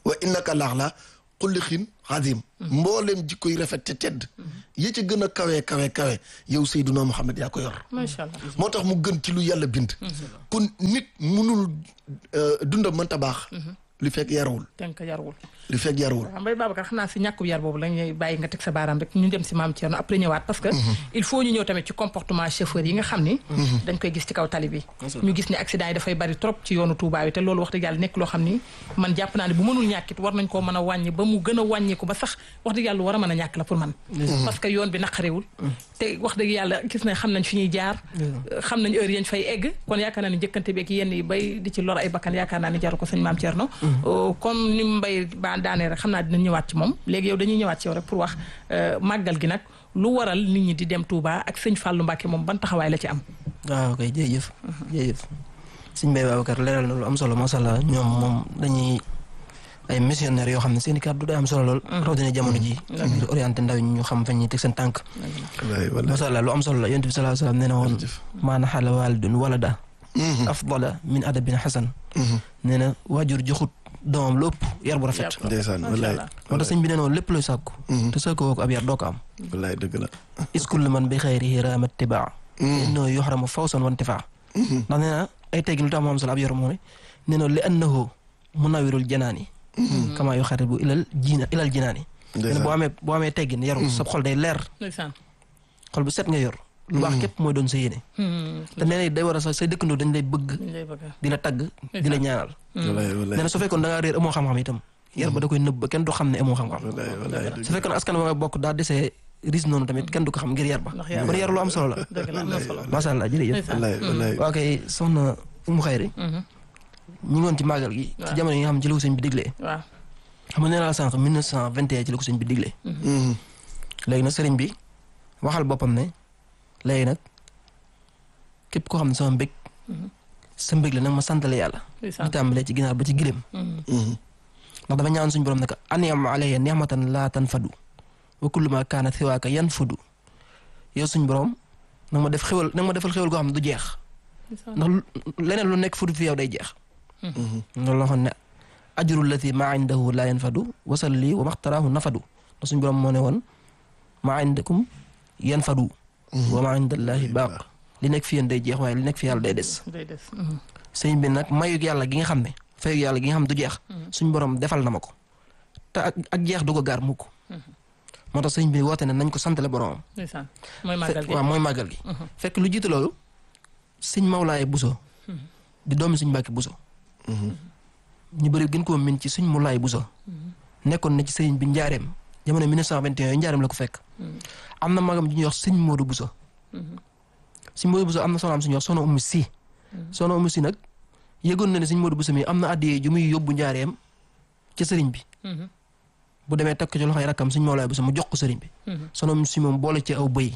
wa innaka la'ala xulliqin azim mbooleem jikko yi rafet te tedd yi ci gën a kawe kawe kawe yow Seydina Muhammad yaa ko yor macha allah moo tax mu gën ci lu yàlla bind kon nit munul dundam mënta baax li fekk yarawul tënk yarawul li fekk yarawul waaw Mbaye Babacar xam naa si ñàkkub yar boobu la ñuy bàyyi nga teg sa baaraam rek ñu dem si maam Thierno après ñëwaat parce que il faut ñu ñëw tamit ci comportement chauffeur yi nga xam ni dañ koy gis ci kaw tali bi ñu gis ni accident yi dafay bari trop ci yoonu Touba yi te loolu wax dëgg yàlla nekk loo xam ni man jàpp naa ne bu mënul ñàkkit war nañ koo mën a wàññi ba mu gën a wàññiku ba sax wax dëgg yàlla war a mën a ñàkk la pour man parce que yoon bi naqarewul te wax dëgg yàlla gis nañ xam nañ fi ñuy jaar xam nañ heure yañ fay egg kon yaakaar naa ni njëkkante beeg yenn yi bay di ci lor ay bakkan yaakaar naa ni jaru ko sëñ maam Thierno comme ni Mbaye ba daanee rek xam naa dinañ ñëwaat ci moom léegi yow dañuy ñëwaat ci yow rek pour wax màggal gi nag lu waral nit ñi di dem Touba ak sëñ Fallou Mbacké moom ban taxawaay la ci am. waaw kay jërëjëf. jërëjëf sëñ Mbaye Babacar leeral na lu am solo macha allah ñoom moom dañuy ay missionnaires yoo xam ne seen i kàddu day am solo lool. rawatina jamono ji ngir orienté ndaw ñi ñu xam fa ñuy teg seen tànk. macha allah lu am solo la yonent bi sallallahu alayhi wa sallam nee na woon maa naxala waalidun walada afdala min adabin hasan nee na waajur joxut doomam lu ëpp yar bu rafet. ndeysaan wallaay moo tax sëñ bi nee noonu lépp looy sàkku te sàkku woo ko ab yar doo ko am. wallaay dëgg la. iskul man bi xayrihi raamat tibaa innahu yuhramu fawsan wa intifaa ndax nee na ay teggin lu tax mu am solo ab yar mooy nee na li annahu munawirul janaani kama yuxaribu ilal jina ilal jinaani nee na boo amee boo amee teggin yaru sa xol day leer xol bu set nga yor lu baax képp mooy doon sa yéene te nee na day war a sax say dëkkandoo dañ lay bëgg di la tagg di la ñaanal nee na su fekkoon da ngaa réer amoo xam-xam itam yar ba da koy nëbb ba kenn du xam ne amoo xam-xam su fekkoon askan wa nga bokk daa desee ris noonu tamit kenn du ko xam ngir yar ba kon yar lu am solo la macha allah jërëjëf waaw kay soxna Umu Xayri ñu ngi woon ci màggal gi ci jamono yi nga xam ci la ko sëñ bi diglee xam nga nee naa la sànq mille neuf cent vingt et un ci la ko sëñ bi diglee léegi nag sëriñ bi waxal boppam ne léegi nag képp koo xam ne sama mbég sa mbég la nag ma santale yàlla di tàmbalee ci ginaar ba ci giléem ndax dafa ñaan suñu borom ne ko an'am alayya ni'matan laa tanfadu wa kullu ma kaana siwaaka yanfadu yow suñu borom nag ma def xewal nag ma defal xewal goo xam ne du jeex ndax leneen lu nekk fudu fi yow day jeex loolu la xam ne ajru allati maa indahu laa yanfadu wasalli wa maxtaraahu nafadu ndax suñu borom moo ne woon maa indakum yanfadu wa maa indallahi baaq li nekk fi yéen day jeex waaye li nekk fi yàlla day des sëñ bi nag mayug yàlla gi nga xam ne fayug yàlla gi nga xam du jeex suñ borom defal na ma ko te ak ak jeex du ko gaar mukk moo tax sëñ bi woote ne nañ ko santale boromam waaw mooy màggal gi fekk lu jiitu loolu sëñ Mawlaaye Buso di doomi suñ Mbàkke Buso ñu bëri gën koo min ci suñ Mawlaaye Buso nekkoon na ci sëñ bi njaareem jamono mille neuf cent vingt et un yooyu njaareem la ko fekk am na magam ju ñuy wax sëñ Moodu Buso sëñ Moodu Buso am na soxnaam suñuy wax soxna Umu Si soxna Umu Si nag yëgoon na ne sëñ Moodu Buso mi am na addiyee ju muy yóbbu njaareem ca sëriñ bi bu demee takk ci loxoy rakkam sëñ Mawlaaye Buso mu jox ko sëriñ bi soxna Umu Si moom boole ci aw bëy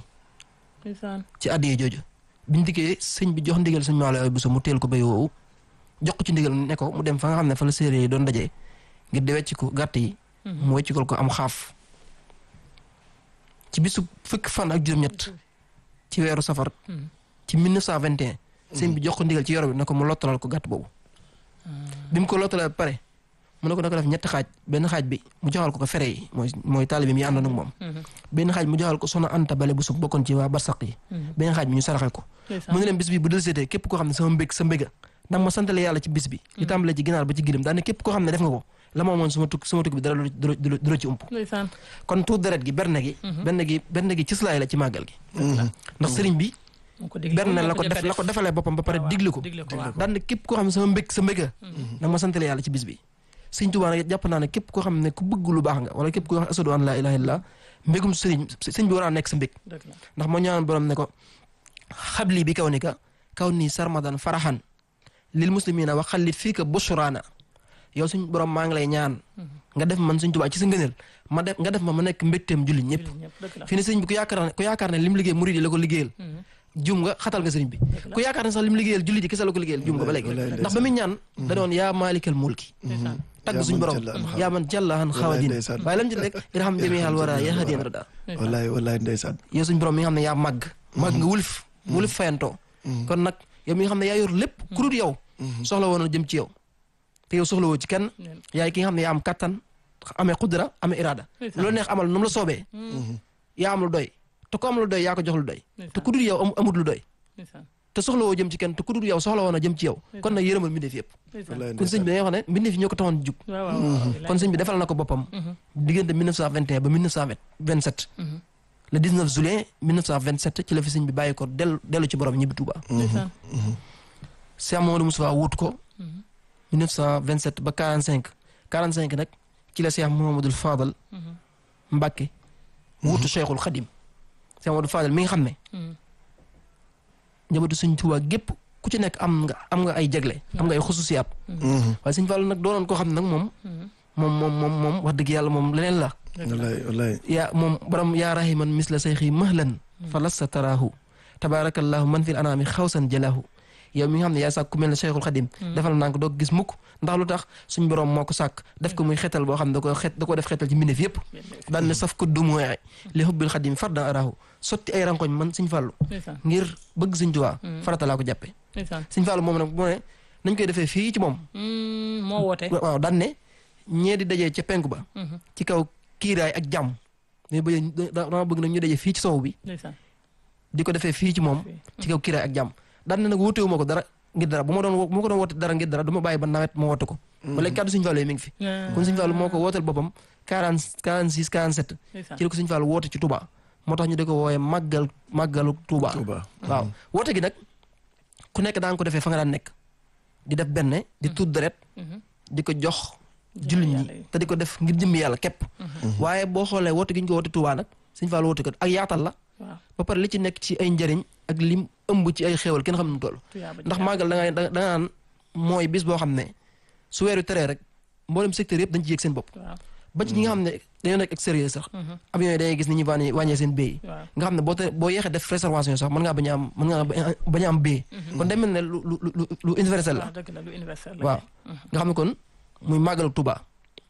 ci addiyee jooju biñ dikkee sëñ bi jox ndigal sëñ Mawlaaye Buso mu teel ko bëy woowu jox ko ci ndigal ne ko mu dem fa nga xam ne fa la séeréer yi doon dajee ngir di wecc ko gàtt yi mu weccikol ko am xaaf ci bisu fukki fan ak juróom-ñett ci weeru safar ci mille neuf cent vingt et un sëñ bi jox ko ndigal ci yoro bi ne ko mu lottalal ko gàtt boobu bi mu ko lottalal ba pare mu ne ko da ko def ñetti xaaj benn xaaj bi mu joxal ko ko fere yi mooy mooy taalibe mi àndoon ak moom benn xaaj mu joxal ko soxna Anta Bale bu su bokkoon ci waa barsaq yi benn xaaj bi ñu saraxal ko mu ne leen bis bi bu del seetee képp koo xam ne sama mbég sa mbéga ndax ma santale yàlla ci bis bi li tàmbalee ci ginaar ba ci gilim daane képp koo xam ne def nga ko la moo moon suma tukki suma tukki bi dara du la ci ump kon tuut deret gi berne gi berne gi berne gi cislaay la ci màggal gi ndax sëriñ bi berne la ko def la ko defalee boppam ba pare digli ko daan képp koo xam ne sama mbég sa mbéga nag ma santale yàlla ci bis bi sëriñ Tuubaa nag jàpp naa ne képp koo xam ne ku bëgg lu baax nga wala képp koo xam ne asadu an laa ilaaha illallah mbégum sëriñ sëriñ bi war a nekk sa mbég ndax moo ñaan borom ne ko xabli bi kaw ni ka kaw nii sarmadan faraxan lil muslimina wa xallit fii ka busraana yow suñ borom maa ngi lay ñaan nga def man suñ Tuubaa ci sa ngëneel ma def nga def ma ma nekk mbégteem jullit ñëpp fi ne sëriñ bi ku yaakaar ne ku yaakaar ne lim liggéey murid yi la ko liggéeyal jum nga xatal nga sëriñ bi ku yaakaar ne sax lim liggéeyal jullit yi kese la ko liggéeyal jum nga ba léegi ndax ba muy ñaan da doon yaa maalikal mulki tagg suñ borom yaa man jàllahan xawadin waaye lam ci rek irham jamial wara yaa hadien rada wallaay wallaay ndeysaan yow suñ borom mi nga xam ne yaa màgg màgg nga wulif wulif fayantoo kon nag yow mi nga xam ne yaa yor lépp ku dul yow soxla woon na jëm ci yow te yow soxlawoo ci kenn yaay ki nga xam ne yaa am kattan amee xudra amee iraada loolu neex amal nu mu la soobee yaa am lu doy te ku am lu doy yaa ko jox lu doy te ku dul yow amut lu doy te soxlawoo jëm ci kenn te ku dul yow soxla woon a jëm ci yow kon nag yërëmal mbindeef yëpp kon sëñ bi dañuy wax ne mbindeef yi ñoo ko taxoon jug kon sëñ bi defal na ko boppam diggante mille neuf cent vingt et un ba mille neuf cent vingt-sept le dix-neuf juillet mille neuf cent vingt-sept ci la fi sëñ bi bàyyi ko dellu dellu ci borom ñibbi Touba Cheikh Mamadou Moustapha wut ko mille neuf cent vingt-sept ba quarante-cinq quarante-cinq nag ci la Cheikh Mouhamadoul Fadal Mbacké wutu Cheikhul Khadim Cheikh Mouhamadoul Fadal mi nga xam ne njabootu sëñ Tuubaa gépp ku ci nekk am nga am nga ay jagle am nga ay xususiyaat waaye sëñ Fallu nag doonoon koo xam ne nag moom moom moom moom moom wax dëgg yàlla moom leneen la wallaay wallaay yaa moom borom yaa rahiman misla sayxi mahlan fa lasta taraahu tabarakallahu man fil anaami xawsan jalaahu yow mi nga xam ne yaa sàkk ku mel ne Cheikhul Khadim defal naa ko doo gis mukk ndax lu tax suñ borom moo ko sàkk def ko muy xetal boo xam ne da ko xet da ko def xetal ci mbindeef yëpp daan ne saf ko dumuwee li hubbil Khadim fardan araahu sotti ay rankoñ man Sëñ Fallu ngir bëgg Sëñ Tuubaa farata laa ko jàppe Sëñ Fallu moom nag mu ne nañ koy defee fii ci moom moo woote waaw daan ne ñee di dajee ca penku ba ci kaw kiiraay ak jàmm mais ba dama bëgg nag ñu dajee fii ci sow bi di ko defee fii ci moom ci kaw kiiraay ak jàmm daan na nag wóotewu ma ko dara ngir dara bu ma doon bu ma ko doon woote dara ngir dara du ma bàyyi ba nawet ma woote ko ba léegi kàddu Sëñ Fallu yi mi ngi fi kon Sëñ Fallu moo ko wooteel boppam quarante quarante six quarante sept ci la ko Sëñ Fallu woote ci Touba moo tax ñu di ko wooyee màggal màggalu Touba waaw woote gi nag ku nekk daan ko defee fa nga daan nekk di def benn di tuut deret di ko jox jullit ñi te di ko def ngir jëmmi yàlla képp waaye boo xoolee woote gi ñu ko woote Touba nag Sëñ Fallu woote ko ak yaatal la ba pare li ci nekk ci ay njëriñ ak lim ëmb ci ay xéewal kenn xam nu toll ndax màggal da ngay da nga naan mooy bis boo xam ne su weeru teree rek mboolem secteur yëpp dañ ci yëg seen bopp ba ci ñi nga xam ne dañoo nekk extérieur sax avion yi dangay gis ni ñuy wàññi wàññee seen bee nga xam ne boo te boo yeexee def réservation sax mën ngaa bañ a am mën ngaa bañ a am bee kon day mel ne lu lu lu lu universel la waaw nga xam ne kon muy màggalu Touba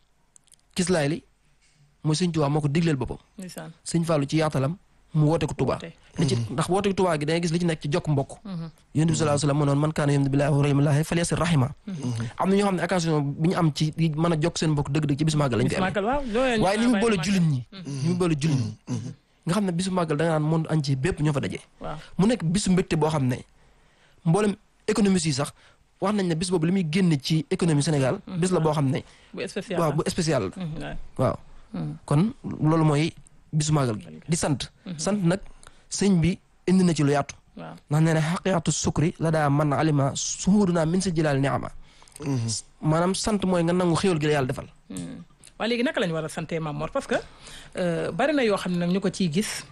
kislaay li muy Sëñ Tuubaa moo ko digleel boppam Sëñ Fallu ci yaatalam mu woote ko Touba li ci ndax woote ko Touba gi dangay gis li ci nekk ci jokk mbokk yonent bi sallallahu alayhi wasallam moo noon man kaana yu'minu billahi wa rahmatullahi falyasir rahima am na ñoo xam ne occasion bi ñu am ci mën a jokk seen mbokk dëgg-dëgg ci bisu màggal lañ fi amee waaye ni ñu boole jullit ñi ni ñu boole jullit ñi nga xam ne bisu màggal da nga naan monde entier bépp ñoo fa dajee mu nekk bisu mbégte boo xam ne mboolem économie yi sax wax nañ ne bis boobu li muy génn ci économie Sénégal bis la boo xam ne waaw bu spécial la waaw kon loolu mooy bisu màggal gi di sant sant nag sëñ bi indi na ci lu yaatu ndax nee na xaqiqatu sukri la daa man alima suhuduna min sa jilaal niama maanaam sant mooy nga nangu xéwal gi la yàlla defal waaye léegi naka lañu war a sante Mame Mor parce que bari na yoo xam ne nag ñu ko ciy gis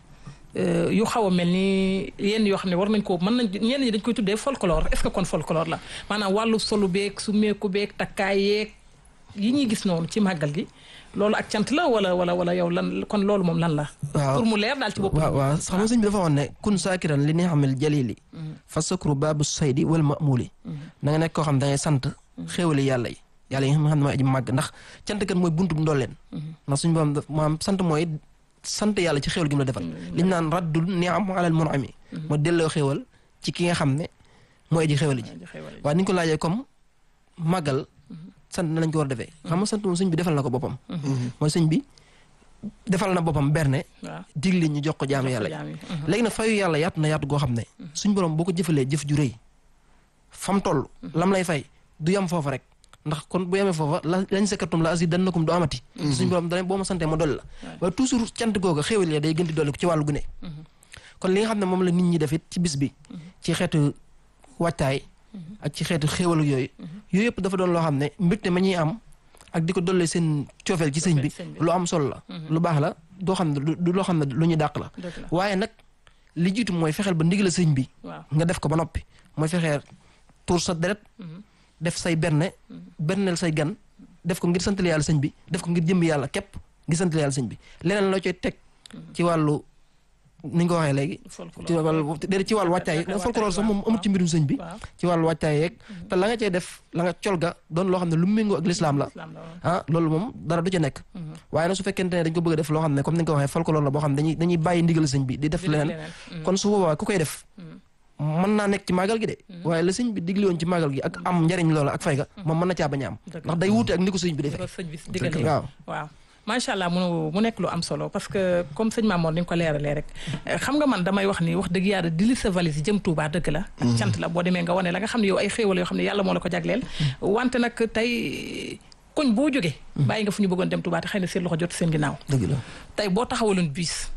yu xaw a mel ni yenn yoo xam ne war nañ ko mën nañ ñenn ñi dañ koy tuddee folklore est-ce que kon folklore la maanaam wàllu solu beeg su meeku beeg takkaay yeeg yi ñuy gis noonu ci màggal gi loolu ak cant la wala wala wala yow lan kon loolu moom lan la pour mu leer daal ci bopp waaw waaw xam nga sëñ bi dafa waxoon ne kun saakiran li ni'amil jalili fa sakru baabu saydi wal ma'muli na nga nekk koo xam ne da ngay sant xéewali yàlla yi yàlla yi nga xam ne mooy aji màgg ndax cant kat mooy buntu ndolleen ndax suñu borom maanaam sant mooy sant yàlla ci xéewal gi mu la defal liñ naan raddul ni'am alal mun'ami mooy delloo xéewal ci ki nga xam ne mooy aji xéewali ji waaye ni ñu ko laajee comme màggal sant na lañ ko war a defee xam nga sant moom sëñ bi defal na ko boppam mooy sëñ bi defal na boppam berne digle ñu jox ko jaamu yàlla yi léegi nag fayu yàlla yaatu na yaatu goo xam ne suñ borom boo ko jëfalee jëf ju rëy fam toll lam lay fay du yam foofa rek ndax kon bu yamee foofa la lañ sakkatum la azidannakum du amati suñ borom dana boo ma santee ma dolli la waaye toujours cant googa xéewal ya day gën di dolli ko ci wàllu gune kon li nga xam ne moom la nit ñi def it ci bis bi ci xeetu wàccaay ak ci xeetu xéewal yooyu yooyu yëpp dafa doon loo xam ne mbégte ma ñuy am ak di ko dollee seen coofeel ci sëñ bi lu am solo la lu baax la doo xam ne du loo xam ne lu ñuy dàq la waaye nag li jiitu mooy fexeel ba ndigal sëñ bi nga def ko ba noppi mooy fexeel pour sa deret def say berne berneel say gan def ko ngir santal yàlla sëñ bi def ko ngir jëmbi yàlla képp ngir santal yàlla sëñ bi leneen loo coy teg ci wàllu ni nga ko waxee léegi ci wàllu déedéet ci wàllu wàccaay folklore sax moom amul ci mbirum sëñ bi ci wàllu wàccaay yeeg te la nga cay def la nga col ga doon loo xam ne lu méngoo ak lislaam la ah loolu moom dara du ca nekk waaye nag su fekkente ne dañ ko bëgg a def loo xam ne comme ni nga ko waxee folklore la boo xam ne dañuy dañuy bàyyi ndigal sëñ bi di def leneen kon su boobaa ku koy def mën naa nekk ci màggal gi de waaye la sëñ bi digli woon ci màggal gi ak am njariñ loola ak fay ga moom mën na caa bañ a am ndax day wuute ak ni ko sëñ bi defee waaw waaw macha allah mu mu nekk lu am solo parce que comme sëñ Mamour ni nga ko leeralee rek xam nga man damay wax ni wax dëgg yàlla di li sa valise jëm Touba dëgg la ak cant la boo demee nga wane la nga xam ne yow ay xéewal yoo xam ne yàlla moo la ko jagleel wante nag tey koñ boo jógee bàyyi nga fu ñu bëggoon dem Touba te xëy na seen loxo jot seen ginnaaw dëgg la tey boo taxawaloon bus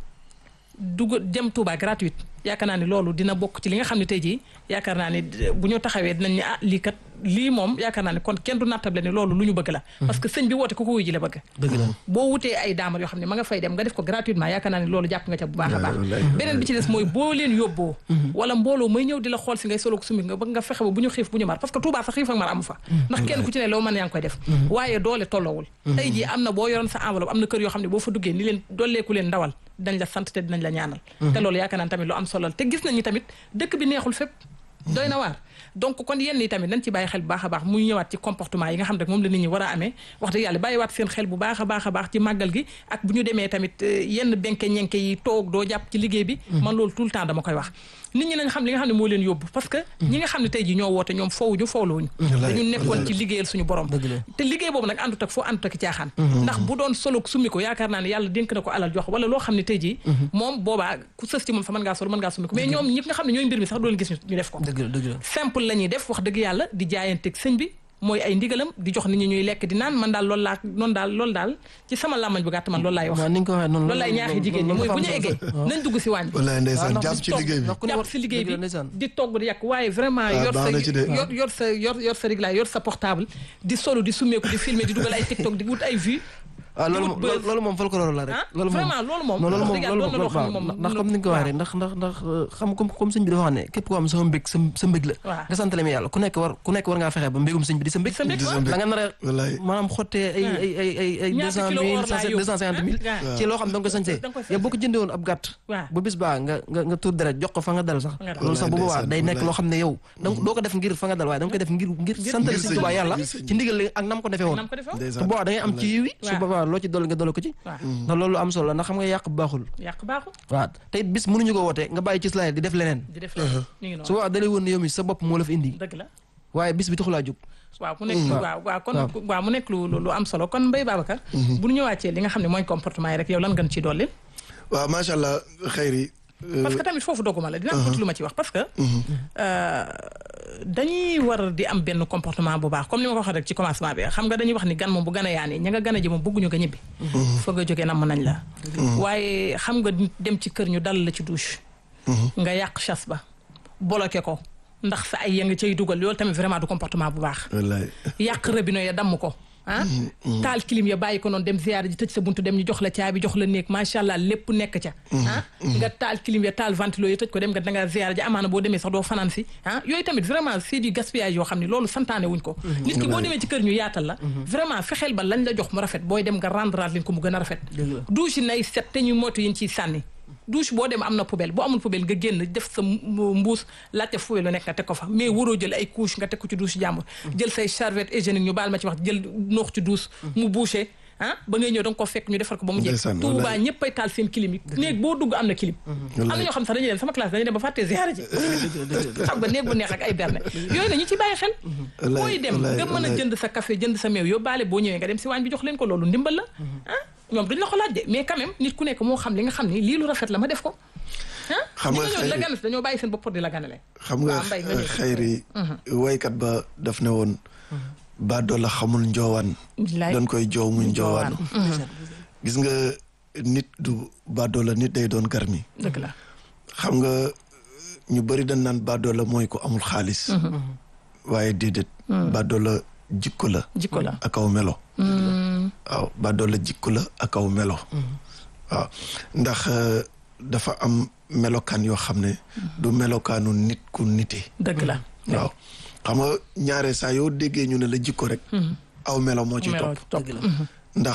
dugg dem Touba gratuite yaakaar naa ni loolu dina bokk ci li nga xam ne tey jii yaakaar naa ni bu ñu taxawee dinañ ne ah lii kat lii moom yaakaar naa ne kon kenn du nattable ni loolu lu ñu bëgg la parce que sëñ bi woote ku ko wuy ji la bëgg dëgg la boo wutee ay daamar yoo xam ne ma nga fay dem nga def ko gratuitement yaakaar naa ne loolu jàpp nga ca bu baax a baax beneen bi ci des mooy boo leen yóbboo wala mbooloo may ñëw di la xool si ngay solo ko sumi nga bëgg nga fexe ba bu ñu xiif bu ñu mar parce que Touba sax xiif ak mar amu fa ndax kenn ku ci ne loo mën yaa ngi koy def waaye doole tolloowul tey jii am na boo yoroon sa enveloppe am na kër yoo xam ne boo fa duggee ni leen dolleeku leen ndawal dañ la sant te dinañ la ñaanal te loolu yaakaar naa tamit lu am solo te gis nañ ni tamit dëkk bi neexul fépp doy na waar donc kon yenn yi tamit nañ ci bàyyi xel bu baax a baax muy ñëwaat ci comportement yi nga xam ne moom la nit ñi war a amee wax dëgg yàlla bàyyiwaat seen xel bu baax a baax a baax ci màggal gi ak bu ñu demee tamit yenn benke ñenke yi toog doo jàpp ci liggéey bi man loolu tout le temps dama koy wax nit ñi nañ xam li nga xam ne moo leen yóbbu parce que ñi nga xam ne tey ji ñoo woote ñoom foowuñu foowlawuñu dañu nekkoon ci liggéeyal suñu borom te liggéey boobu nag àndut ak foo àndut ak caaxaan ndax bu doon solo summi ko yaakaar naa ne yàlla dénk na ko alal jox wala loo xam ne tey ji moom boobaa ku sës ci moom sa mën ngaa solo mën ngaa summi ko mais ñoom ñi nga xam ne ñooy mbir mi sax doon gis ñu def ko simple la ñuy def wax dëgg yàlla di jaayanteeg sëñ bi mooy ay ndigalam di jox nit ñi ñuy lekk di naan man daal loolu laa noonu daal loolu daal ci sama làmmañ bu gàtt man loolu laay wax loolu laay ñaaxi jigéen ñi mooy bu ñu eggee nañ dugg si waañ bi wallaay ndeysaan jàpp ci liggéey bi jàpp si liggéey bi di togg di yàq waaye vraiment yor sa yor yor sa yor yor sa réglaay yor sa portable di solo di summeeku di filmer di dugal ay TikTok di wut ay vues waaw loolu loolu moom folklore la rek loolu vraiment loolu moom loolu moom loolu moom ndax comme ni nga ko waxee ndax ndax ndax xam comme comme sëñ bi dafa wax ne képp ko am sama mbég sa sa mbég la nga santale mi yàlla ku nekk war ku nekk war ngaa fexe ba mbégum sëñ bi di sa mbég la nga nar a maanaam xottee ay ay ay ay ay deux cent mille deux cent cinquante mille ci loo xam da nga ko sañsee yow boo ko jëndee woon ab gàtt bu bis baa nga nga nga tuur deret jox ko fa nga dal sax loolu sax bu boobaa day nekk loo xam ne yow doo ko def ngir fa nga dal waaye da nga koy def ngir ngir santale sëñ Tuubaa yàlla ci ndigal li ak nam ko defee woon te boobaa da ngay am ci yiw wi su boobaa loo ci dolli nga dolli ko ci ndax loolu am solo ndax xam nga yàq baaxul yàq baaxul waaw te it bis mënuñu ko woote nga bàyyi ci slaay di def leneen di def leneen su boobaa dalay woon ne yow mi sa bopp moo la fi indi dëgg la waaye bis bi taxulaa jóg waaw mu nekk waaw waaw kon waaw mu nekk lu lu am solo kon Mbaye Babacar bu ñu ñëwaatee li nga xam ne mooy comportement yi rek yow lan nga ci dolli waaw macha allah xayri parce que tamit foofu doguma la dina am lu ma ci wax parce que dañuy war di am benn comportement bu baax comme ni ma ko waxee rek ci commencement bi xam nga dañuy wax ni gan moom bu gën a yaani ña nga gën a ji moom bëgguñu nga ñibbi foog nga jógee namm nañ la waaye xam nga dem ci kër ñu dal la ci douche nga yàq chasse ba bloqué ko ndax sa ay ya nga cay dugal loolu tamit vraiment du comportement bu baax yàq robinet ya damm ko ah taal kilim ya bàyyi ko noonu dem ziyaara ji tëj sa buntu dem ñu jox la caabi jox la néeg macha allah lépp nekk ca ah nga taal kilim ya taal ventilo ya tëj ko dem nga da nga ziyaara ji amaana boo demee sax doo fanaan si ah yooyu tamit vraiment c'est du gaspillage yoo xam ne loolu santaane wuñ ko nit ki boo demee ci kër ñu yaatal la vraiment fexeel ba lañ la jox mu rafet booy dem nga rendre leen ko mu gën a rafet douche yi nay set te ñu moytu yin ciy sànni douche boo dem am na poubelle boo amul poubelle nga génn def sa mbuus laajte poubelle lu nekk nga teg ko fa mais waroo jël ay couche nga teg ko ci douche jàmbur jël say serviette hygiénique ñu baal ma ci wax jël noox ci douche mu bouché ah ba ngay ñëw da nga ko fekk ñu defar ko ba mu jekk Touba ñëpp ay taal seen clim yi néeg boo dugg am na clim am na ñoo xam sax dañuy dem sama classe dañuy dem ba fàttee ziyaara ji xam nga néeg bu neex ak ay berne yooyu na ñu ci bàyyi xel booy dem nga mën a jënd sa café jënd sa meew yóbbaale boo ñëwee nga dem si waañ bi jox leen ko loolu ndimbal la ah ñoom duñ la ko laaj de mais quand même nit ku nekk moo xam li nga xam ni lii lu rafet la ma def ko ah xam nga ñi la ganas dañoo bàyyi seen bopp di la ganale xam nga xayri waykat ba daf ne woon ba doo la xamul njoowaan dañ koy joow muy njoowaanu gis nga nit du ba doo la nit day doon garmi dëgg la xam nga ñu bëri dañ naan ba doo la mooy ko amul xaalis waaye déedéet ba doo la jikko la jikko la ak aw melo waaw ba doo la jikko la ak aw melo waaw ndax dafa am melokaan yoo xam ne du melokaanu nit ku nite dëgg la waaw xam nga ñaare saa yoo déggee ñu ne la jikko rek aw melo moo ci topp ndax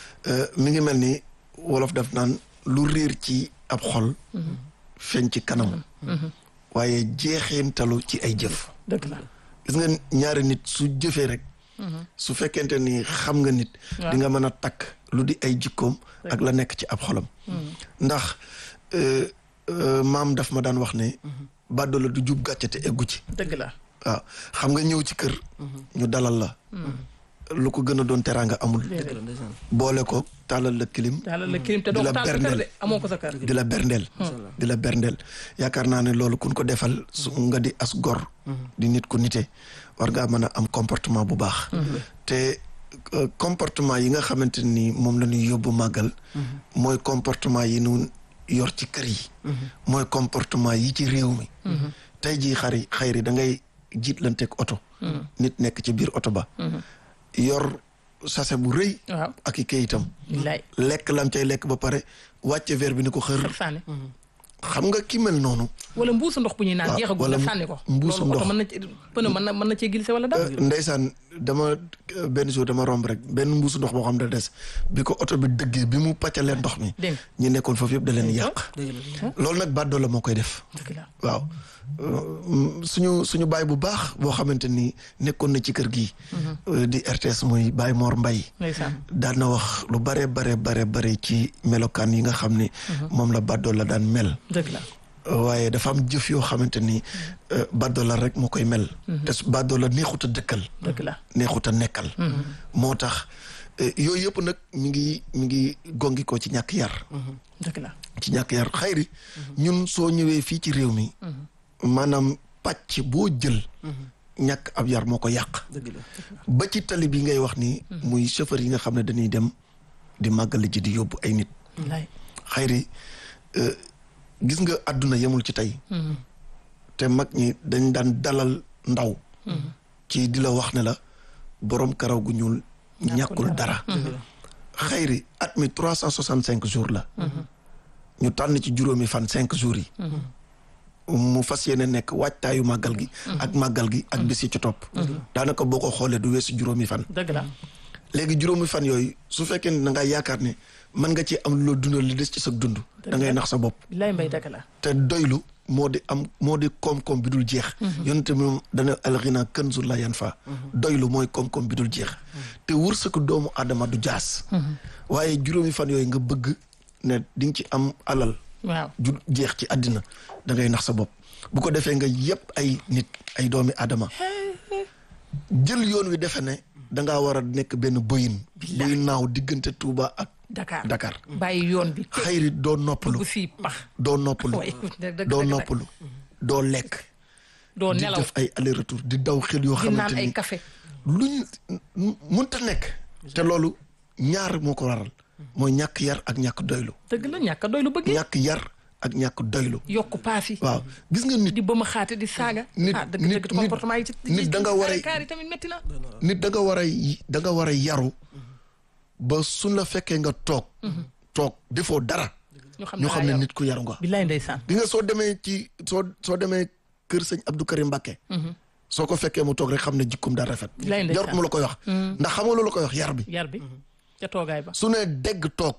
mi ngi mel ni wolof daf naan lu réer ci ab xol feeñ ci kanam waaye jeexeentalu ci ay jëf dëgg la gis nga ñaari nit su jëfee rek su fekkente ni xam nga nit di nga mën a takk lu di ay jikkoom ak la nekk ci ab xolam ndax maam daf ma daan wax ne bàddoo la du jub gàcce te eggu ci. dëgg la waaw xam nga ñëw ci kër. ñu dalal la. lu ko gën a doon teraanga amul. boole ko taalal la kilim. taalal la kilim te doo ko taal sa kër de amoo ko sa kër. di la berndeel. di la berndeel yaakaar naa ne loolu kun ko defal su nga di as gor. di nit ku nite war ngaa mën a am comportement bu baax. te comportement yi nga xamante ni moom la ñuy yóbbu màggal. mooy comportement yi nu yor ci kër yi. mooy comportement yi ci réew mi. tey jii xari xayri da ngay jiitlanteeg oto. nit nekk ci biir oto ba. yor sase bu rëy. waaw ak i kayitam. lekk lam cay lekk ba pare wàcce verre bi ni ko xër. sànni. xam nga ki mel noonu. wala mbuusu ndox bu ñuy naan jeexagul nga sànni ko. mbuusu ndox loolu oto mën na ci pneu mën na mën na cee glissé wala dara. ndeysaan dama benn jour dama romb rek benn mbuusu ndox boo xam ne des bi ko oto bi dëggee bi mu pàccalee ndox mi. ñi nekkoon foofu yëpp da leen yàq. loolu nag bàddoo la moo koy def. waaw suñu suñu baay bu baax boo xamante ni nekkoon na ci kër gi. di R T S muy Baye Mor Mbaye. daan na wax lu bare bare bare bare ci melokaan yi nga xam ni. moom la bàddoo la daan mel. dëgg la waaye dafa am jëf yoo xamante ni bàddoo la rek moo koy mel. te bàddoo la neexut a dëkkal. dëgg la neexut a nekkal. moo tax yooyu yëpp nag mi ngi mi ngi gongi ko ci ñàkk yar. dëgg la ci ñàkk yar xayri ñun soo ñëwee fii ci réew mi. maanaam pàcc boo jël. ñàkk ab yar moo ko yàq. ba ci tali bi ngay wax ni. muy chauffeur yi nga xam ne dañuy dem di màggali ji di yóbbu ay nit. xayri gis nga àdduna yemul ci tey. te mag ñi dañ daan dalal ndaw. ci di la wax ne la borom karaw gu ñuul ñàkkul dara. xayri at mi trois cent soixante cinq jours la. ñu tànn ci juróomi fan cinq jours yi. mu fas yéene nekk waajtaayu màggal gi. ak màggal gi ak bis yi ci topp. daanaka boo ko xoolee du weesu juróomi fan. dëgg la léegi juróomi fan yooyu su fekkee ne da ngaa yaakaar ne mën nga ci am loo dundal li des ci sa dund. da ngay nax sa bopp. lay mbay dëgg la. te doylu moo di am moo di koom-koom bi dul jeex. yonente moom dana alxina kanzul la yanfa. doylu mooy koom-koom bi dul jeex. te wërsëgu doomu aadama du jaas. waaye juróomi fan yooyu nga bëgg ne di nga ci am alal. waaw ju jeex ci àddina da ngay nax sa bopp bu ko defee nga yëpp ay nit ay doomi aadama jël yoon wi defe ne dangaa war a nekk benn bëyin buy naaw diggante Touba ak Dakar Dakar bàyyi yoon bi xayri doo noppalu fii pax doo noppalu doo noppalu doo lekk doo di nelaw def ay aller retour di daw xel yoo di naan xamante ay ni café luñ mënta nekk te loolu ñaar moo ko waral mooy ñàkk yar ak ñàkk doylu dëgg la ñàkk a doy lu bëgg ñàkk yar ak ñàkk doylu yokk paas yi waaw gis nga nit di ba ma xaate di saaga nit ah dëgg nit dëgg comportement yi ci nit da nga war a kaar yi tamit métti na nit da nga war a da nga war a yaru ba suñ la fekkee nga toog toog defoo dara ñu ñoo xam ne nit ku yaru nga billaay ndeysaan di nga soo demee ci soo soo demee kër sëñ Abdou Karim Mbacké soo ko fekkee mu toog rek xam ne jikkoom daa rafet billaay ndeysaan jarut mu la koy wax ndax xam nga loolu la koy wax yar bi yar bi ca toogaay ba su ne dégg toog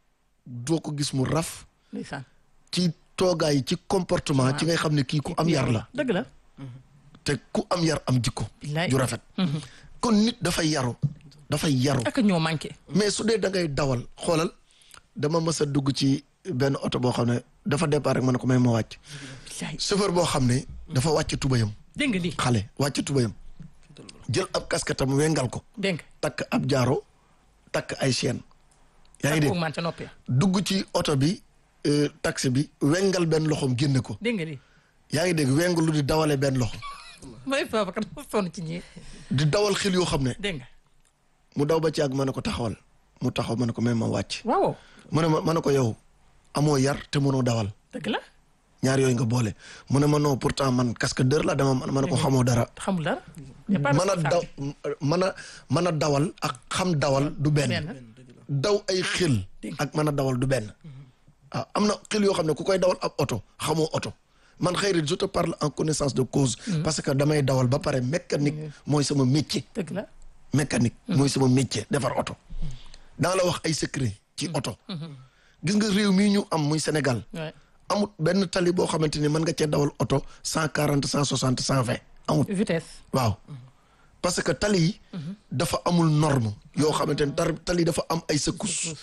doo ko gis mu raf ndeysaan ci toogaay ci comportement ci ngay xam ne kii ku am yar la dëgg la te ku am yar am jikko billaay ju rafet kon nit dafay yaru dafay yaru ak ñoo manqué mais su dee da ngay dawal xoolal dama mës a dugg ci benn oto boo xam ne dafa départ rek ma ne ko may ma wàcc billaay chauffeur boo xam ne dafa wàcc tubayam dégg nga lii xale wàcc tubayam jël ab casquette am wengal ko dégg nga takk ab jaaro takk ay chaîne yaa ngi ak dégg man ca noppi dugg ci oto bi euh, taxi bi wengal benn loxoom génne ko dégg nga lii yaa ngi dégg wengalu di dawale benn loxo may Babacar dafa sonn ci ñii di dawal xel yoo xam ne dégg nga mu daw ba ci àgg ma ne ko taxawal mu taxaw ma ne ko may ma wàcc waaw mu ne ma ma ne ko yow amoo yar te mënoo dawal dëgg la ñaar yooyu nga boole mu ne ma non pourtant man cascadeur la dama ma ne ko xamoo dara xamul dara y a pas de mën a daw responsable. mën a mën a dawal ak xam dawal du benn benn daw ay xel ak mën a dawal du benn ah am na xel yoo xam ne ku koy dawal ab oto xamoo oto man xëy je te parle en connaissance de cause parce que damay dawal ba pare mécanique mooy sama métier dëgg la mécanique mooy sama métier defar oto daa la wax ay secret ci oto gis nga réew mii ñu am muy Sénégal ouais. amut benn tali boo xamante ni mën nga cee dawal oto cent quarante cent soixante cent vingt amut vitesse waaw parce que tali yi dafa amul norme yoo xamante ni tar tali dafa am ay secousses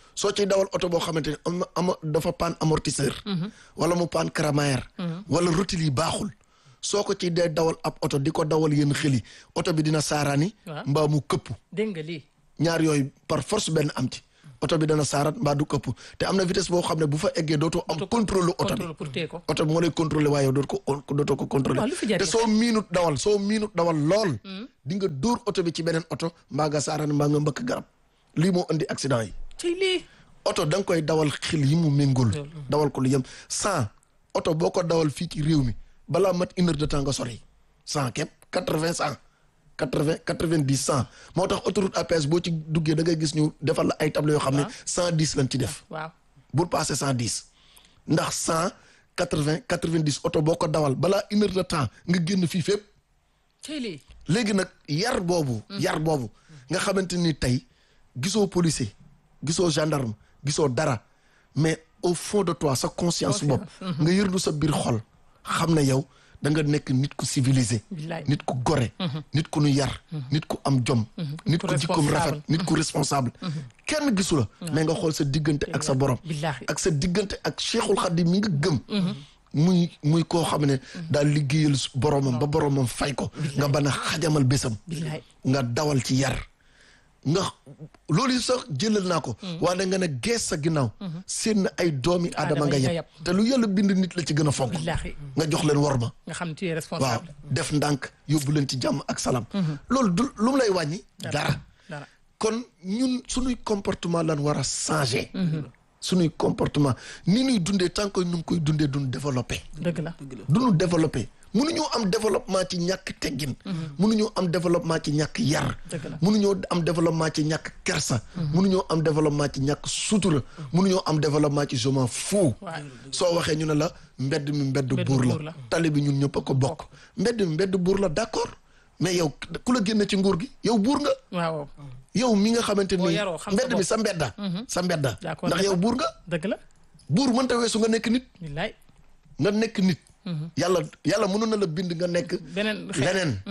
soo ciy dawal oto boo xamante ne am ama dafa panne amortisseur wala mu panne crémaillère wala rotile yi baaxul soo ko ci dee dawal ab oto di ko dawal yenn xel yi oto bi dina saaraani mbaa mu këpp dégg nga lii ñaar yooyu par force benn am ci oto bi dana saarat mbaa du këpp te am na vitesse boo xam ne bu fa eggee dootoo am contrôle oto bi oto bi moo lay contrôler waaye yow dootoo ko dootoo ko contrôler te soo miinut dawal soo miinut dawal lool di nga dóor oto bi ci beneen oto mbaa nga saaraani mbaa nga mbëkk garab lii moo indi accident yi ci lii oto da nga koy dawal xel yi mu méngóol dawal ko lu yem cent oto boo ko dawal fii ci réew mi balaa mat une heure de temps nga sori cent képp quatre-vingts cent quatre-vingts quatre-vingt-dix cent moo tax autoroute à péage boo ci duggee da ngay gis ñu defal la ay tableau yoo xam ne cent dix lañ ci def waaw bul passé cent dix ndax cent quatre-vingts quatre-vingt-dix oto boo ko dawal balaa une heure de temps nga génn fii fépp ci lii léegi nag yar boobu yar boobu nga xamante ni tey gisoo policier gisoo gendarme gisoo dara mais au fond de toi sa conscience bopp nga yërdu sa biir xol xam ne yow da nga nekk nit ku civilisé nit ku gore nit ku nu yar nit ku am jom nit ku jikkoom rafet nit ku responsable kenn gisu la mais nga xool sa diggante ak sa borom ak sa diggante ak Cheikhul Khadim mi nga gëm muy muy koo xam ne daal liggéeyal boromam ba boromam fay ko nga bana xajamal bésam nga dawal ci yar nga loolu yi sax jëlal naa ko waaye nga ne gees sa ginnaaw seen ay doomi aadama nga yeb te lu yàlla bind nit la ci gën a fonk nga jox leen war ma nga xam tu es responsable waaw def ndànk yóbbu leen ci jàmm ak salaam loolu du lu mu lay wàññi dara kon ñun suñuy comportement lan war a changer suñuy comportement ni ñuy dundee tant que ñu ngi koy dundee duñu développé dëgg la duñu développé mënuñoo am développement ci ñàkk teggin mënuñoo am développement ci ñàkk yar mënuñoo am développement ci ñàkk kersa mënuñoo am développement ci ñàkk sutura mënuñoo am développement ci je m'en fous soo waxee ñu ne la mbedd mi mbedd buur la tali bi ñun ñëpp a ko bokk mbedd mi mbedd buur la d'accord mais yow ku la génne ci nguur gi yow buur nga waaw yow mi nga xamante ni mbedd mi sa mbedda sa mbedda ndax yow buur nga dëgg la buur mënta weesu nga nekk nit wallaay nga nekk nit yàlla yàlla mënoon na la bind nga nekk leneen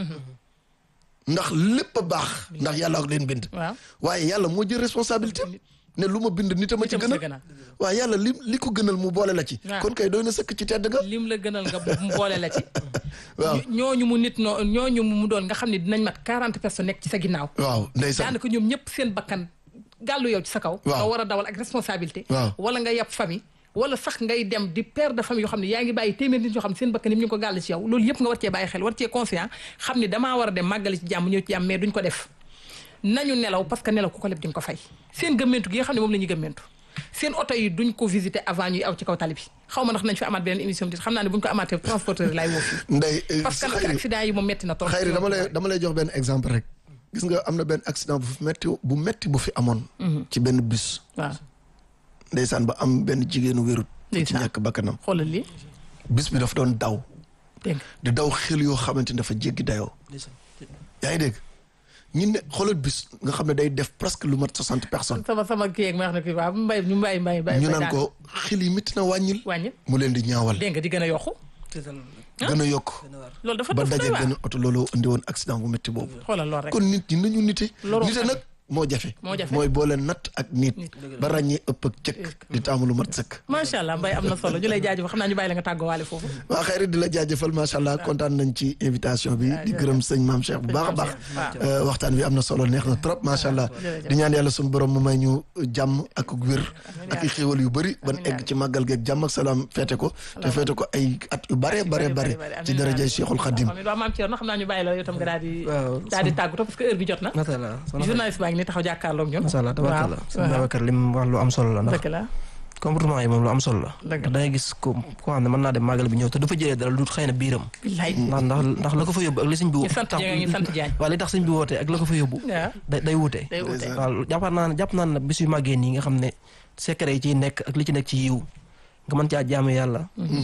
ndax lépp a baax ndax yàlla leen bind waaye yàlla moo jël responsabilité ne lu ma bind nit a ma ci gënal waaye yàlla li li ko gënal mu boole la ci kon kay doy na sëkk ci tedd nga lim la gënal nga mu boole la ci waaw ñooñu mu nit noo ñooñu mu doon nga xam ne dinañ mat quarante personnes nekk ci sa ginnaaw waaw ndeysaan daanaka ñoom ñëpp seen bakkan gàllu yow ci sa kaw nga war a dawal ak responsabilité wala nga yàpp famille wala sax ngay dem di père de famille yoo xam ne yaa ngi bàyyi téeméer nit yoo xam ne seen bakkan yi ñu ngi ko gàll ci yow loolu yëpp nga war cee bàyyi xel war cee conscient xam ne damaa war a dem màggali ci jàmm ñëw ci jàmm mais duñ ko def nañu nelaw parce que nelaw ku ko leb di nga ko fay seen gëmmentu gi nga xam ne moom la ñuy gëmmentu seen oto yi duñ ko visiter avant ñuy aw ci kaw tali bi xaw ma ndax nañ fi amaat beneen émission bi xam naa ne buñ ko amaatee transporteur laay woo fii ndey parce que accident yi moom metti na trop xayri dama lay dama lay jox benn exemple rek gis nga am na benn accident bu metti bu metti bu fi amoon ci benn bus waaw ndeysaan ba am benn jigéenu wérut ci ñàkk bakkanam xoolal lii bis bi daf doon daw dégg di daw xel yoo xamante ni dafa jéggi dayoo yaa ngi dégg ñun ne xoolal bis nga xam ne day def presque lu mat soixante personnes sama sama kii yeeg ma wax ne kii waaw mbay ñu mbay mbay mbay ñu naan ko xel yi métti na wàññil wàññil mu leen di ñaawal dégg nga di gën a yokku gën a yokk loolu dafa ba daje benn oto loolu indi woon accident bu métti boobu xoolal lool rek kon nit ñi nañu nite nite nag moo jafe mooy boole natt ak nit ba ràññee ëpp ak cëkk di taamu lu mat sëkk macha allah Mbaye am na solo ñu lay jaajëfal xam naa ñu bàyyi la nga tàggoo waale foofu waaw xëy di la jaajëfal macha allah kontaan nañ ci invitation bi di gërëm sëñ Maam Cheikh bu baax a baax waxtaan bi am na solo neex na trop macha allah di ñaan yàlla suñu borom mu may ñu jàmm ak wér ak i xéewal yu bëri ban egg ci màggal geeg jàmm ak salaam feete ko te feete ko ay at yu bare bare bare ci darajay Cheikhul Khadim waaw maam Thierno xam naa ñu bàyyi la yow tam nga daal di daal di tàggatoo parce que heure bi jot na journaliste baa ngi ni taxaw jàkkaarloo ak ñun macha allah tabarkalla sëñ Babacar li mu wax lu am solo la ndax comportement yi moom lu am solo la ndax da ngay gis ko koo xam ne mën naa dem màggal bi ñëw te du fa jëlee dara lu xëy na biiram ndax ndax ndax la ko fa yóbbu ak li sëñ bi waaw li tax sëñ bi wootee ak la ko fa yóbbu day day wute waaw jàppaat naa ne jàpp naa ne bis yu màggee nii nga xam ne secret yi ciy nekk ak li ci nekk ci yiw nga mën caa jaamu yàlla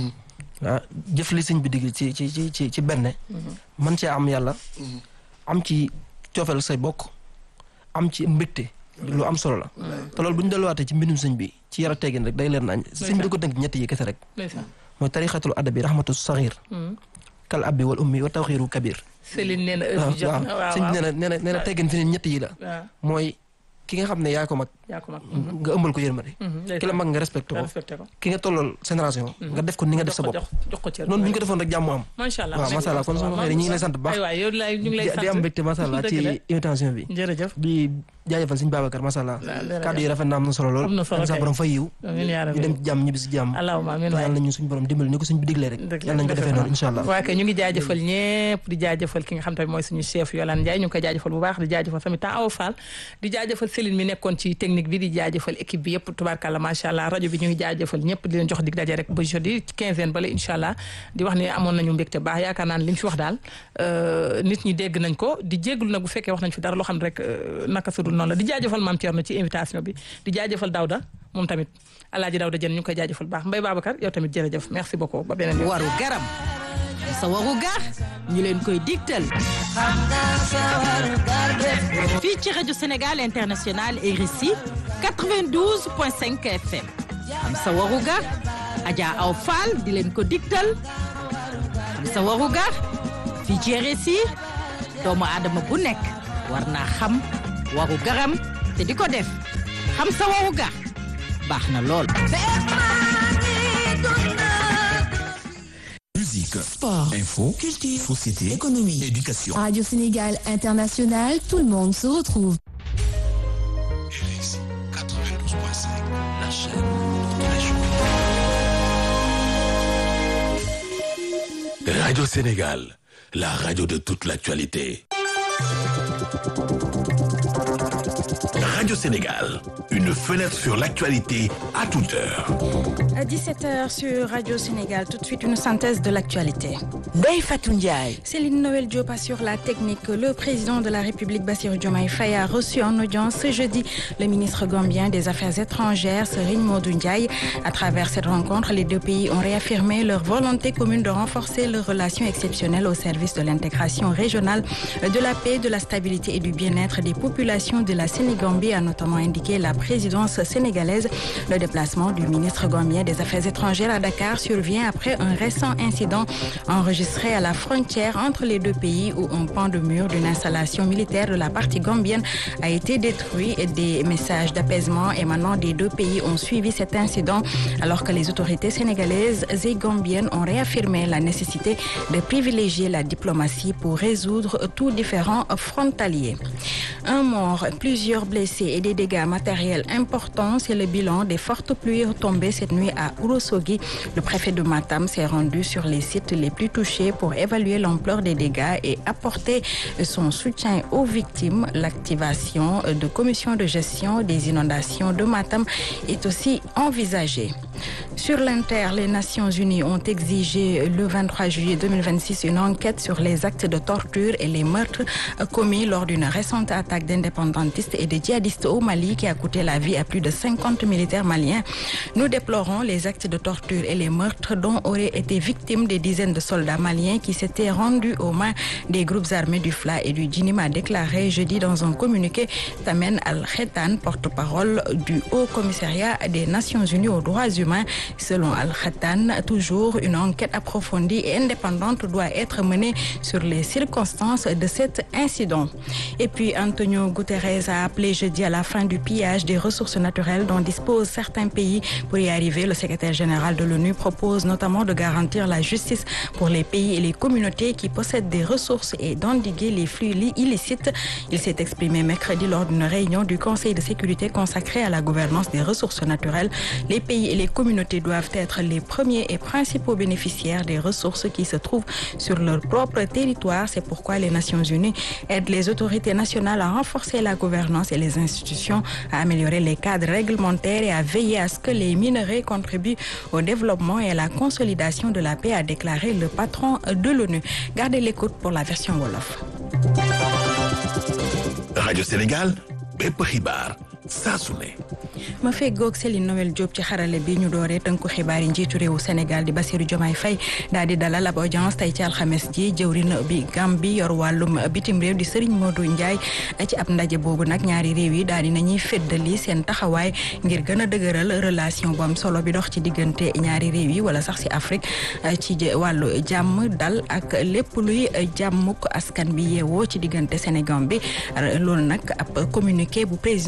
waaw jëf li sëñ bi digg ci ci ci ci ci benn mën cee am yàlla am ci coofeel say bokk am ci mbégte lu am solo la te loolu bu ñu delluwaatee ci mbindum sëñ bi ci yar a teggin rek day leer nañ sëñ bi da ko tënk ñett yi kese rek mooy tarixatul adabi rahmatu saxir kal abbi wal ummi wa tawxiru kabir Céline nee na heure bi jot na waaw sëñ bi nee na nee na nee na teggin fi ne ñett yi la mooy ki nga xam ne yaa ko mag yaa ko mag. nga ëmbal ko yërmande. ki la mag nga respecté ko ki nga tollool génération. nga def ko ni nga def sa bopp. jox ko cër noonu bu ñu ko defoon rek jàmm am. macha allah waaw macha allah kon soxna Xadi ñu ngi lay sant bu baax. aywa yow lay ñu ngi lay sant di am mbégte macha allah ci invitation bi. jërëjëf di jaajëfal suñu Babacar macha allah. kàddu yi rafet na am na solo lool. am na solo sa borom fay yiw. amiin yaa rabbi ñu dem ci jàmm ñibbi si jàmm. allahumma amiin waay yàlla nañu suñu borom dimbali ni ko suñ bi diglee rek. yàlla nañu ko defee noonu incha allah. waaw kay ñu ngi jaajëfal ñëpp di jaajëfal ki nga xam tamit mooy suñu chef Yolande Ndiaye ñu ngi koy jaajëfal bu baax di jaajëfal tamit temps Awa Fall di jaajëfal Céline mi nekkoon ci technique bi di jaajëfal équipe bi yëpp tubaarkàlla macha allah rajo bi ñu ngi jaajëfal ñëpp di leen jox dig daje rek ba jeudi quinzaine bale incha allah di wax ni amoon nañu mbégte baax yaakaar naa ne li ñu fi wax daal nit ñi dégg nañ ko di jégglu nag bu fekkee wax nañ fi dara loo xam ne rek naka sudul noonu la di jaajëfal Mame Thierno ci invitation bi di jaajëfal Daouda moom tamit Alaaji Daouda Dieng ñu ngi koy jaajëfal baax Mbaye Babacar yow tamit jërëjëf merci beaucoup ba beneen yoon. waru garam sa waru gar ñu leen koy digtal fii ci rajo Sénégal International R S I quatre-vingt-douze point cinq F M am sa waru gar Adja Aw Fall di leen ko digtal am sa waru gar fii ci R S I doomu aadama bu nekk war naa xam waru garam te di ko def xam sa waru gar baax na lool. Musique, sport, info, culture, société, économie, éducation. Radio Sénégal International, tout le monde se retrouve. R S I quatre-vingt-douze point cinq, la chaîne de tous les jours. Radio Sénégal, la radio de toute l'actualité. Radio Sénégal, une fenêtre sur l'actualité à toute heure. À dix-sept heures sur Radio Sénégal, tout de suite une synthèse de l'actualité. Ndeye Fatou Ndiaye. Céline Noël Diop assure la technique. Le président de la République, Bassirou Diomaye Faye, a reçu en audience ce jeudi le ministre gambien des Affaires étrangères, Serigne Modou Ndiaye. À travers cette rencontre, les deux pays ont réaffirmé leur volonté commune de renforcer leurs relations exceptionnelles au service de l'intégration régionale, de la paix, de la stabilité et du bien-être des populations de la Sénégambie, a notamment indiqué la présidence sénégalaise. Le déplacement du ministre gambien des Affaires étrangères à Dakar survient après un récent incident enregistré à la frontière entre les deux pays où un pan de mur d'une installation militaire de la partie gambienne a été détruit et des messages d'apaisement émanant des deux pays ont suivi cet incident alors que les autorités sénégalaises et gambiennes ont réaffirmé la nécessité de privilégier la diplomatie pour résoudre tout différend frontalier. Un mort, plusieurs blessés et des dégâts matériels importants, c'est le bilan des fortes pluies tombées cette nuit à Ourossogui. Le préfet de Matam s'est rendu sur les sites les plus touchés pour évaluer l'ampleur des dégâts et apporter son soutien aux victimes. L'activation de commissions de gestion des inondations de Matam est aussi envisagée. Sur l'Inter, les Nations Unies ont exigé le vingt-trois juillet deux mille vingt-six une enquête sur les actes de torture et les meurtres commis lors d'une récente attaque d'indépendantistes et de djihadistes au Mali qui a coûté la vie à plus de cinquante militaires maliens. Nous déplorons les actes de torture et les meurtres dont auraient été victimes des dizaines de soldats maliens qui s'étaient rendus aux mains des groupes armés du F L A et du Djinim, a déclaré jeudi dans un communiqué Tamen Al-Khetan, porte-parole du Haut Commissariat des Nations Unies aux droits humains. Selon Al-Khetan, toujours une enquête approfondie et indépendante doit être menée sur les circonstances de cet incident. Et puis Antonio Guterres a appelé jeudi à la fin du pillage des ressources naturelles dont disposent certains pays. Pour y arriver, le secrétaire général de l'ONU propose notamment de garantir la justice pour les pays et les communautés qui possèdent des ressources et d'endiguer les flux illicites. Il s'est exprimé mercredi lors d'une réunion du Conseil de sécurité consacrée à la gouvernance des ressources naturelles. Les pays et les communautés doivent être les premiers et principaux bénéficiaires des ressources qui se trouvent sur leur propre territoire. C'est pourquoi les Nations Unies aident les autorités nationales à renforcer la gouvernance et les institutions à améliorer les cadres réglementaires et à veiller à ce que les minerais contribuent au développement et à la consolidation de la paix, a déclaré le patron de l'ONU. Gardez l'écoute pour la version Wolof. Radio Sénégal, bépp xibaar saa su ne. ma feggoog Céline Noël Diop ci xarale bi ñu dooree tënku xibaar yi njiitu réewu Sénégal di Bassirou Diomaye Faye daal di dalal ab audience tey ci alxames ji jëwrin bi Gambie yor wàllum bitim réew di Serigne Modou Ndiaye. ci ab ndaje boobu nag ñaari réew yi daal di nañuy feddali seen taxawaay ngir gën a dëgëral relation bu am solo bi dox ci diggante ñaari réew yi wala sax ci Afrique ci wàllu jàmm dal ak lépp luy jàmmuk askan bi yeewoo ci diggante Sénégal bi loolu nag ab communiqué bu présidence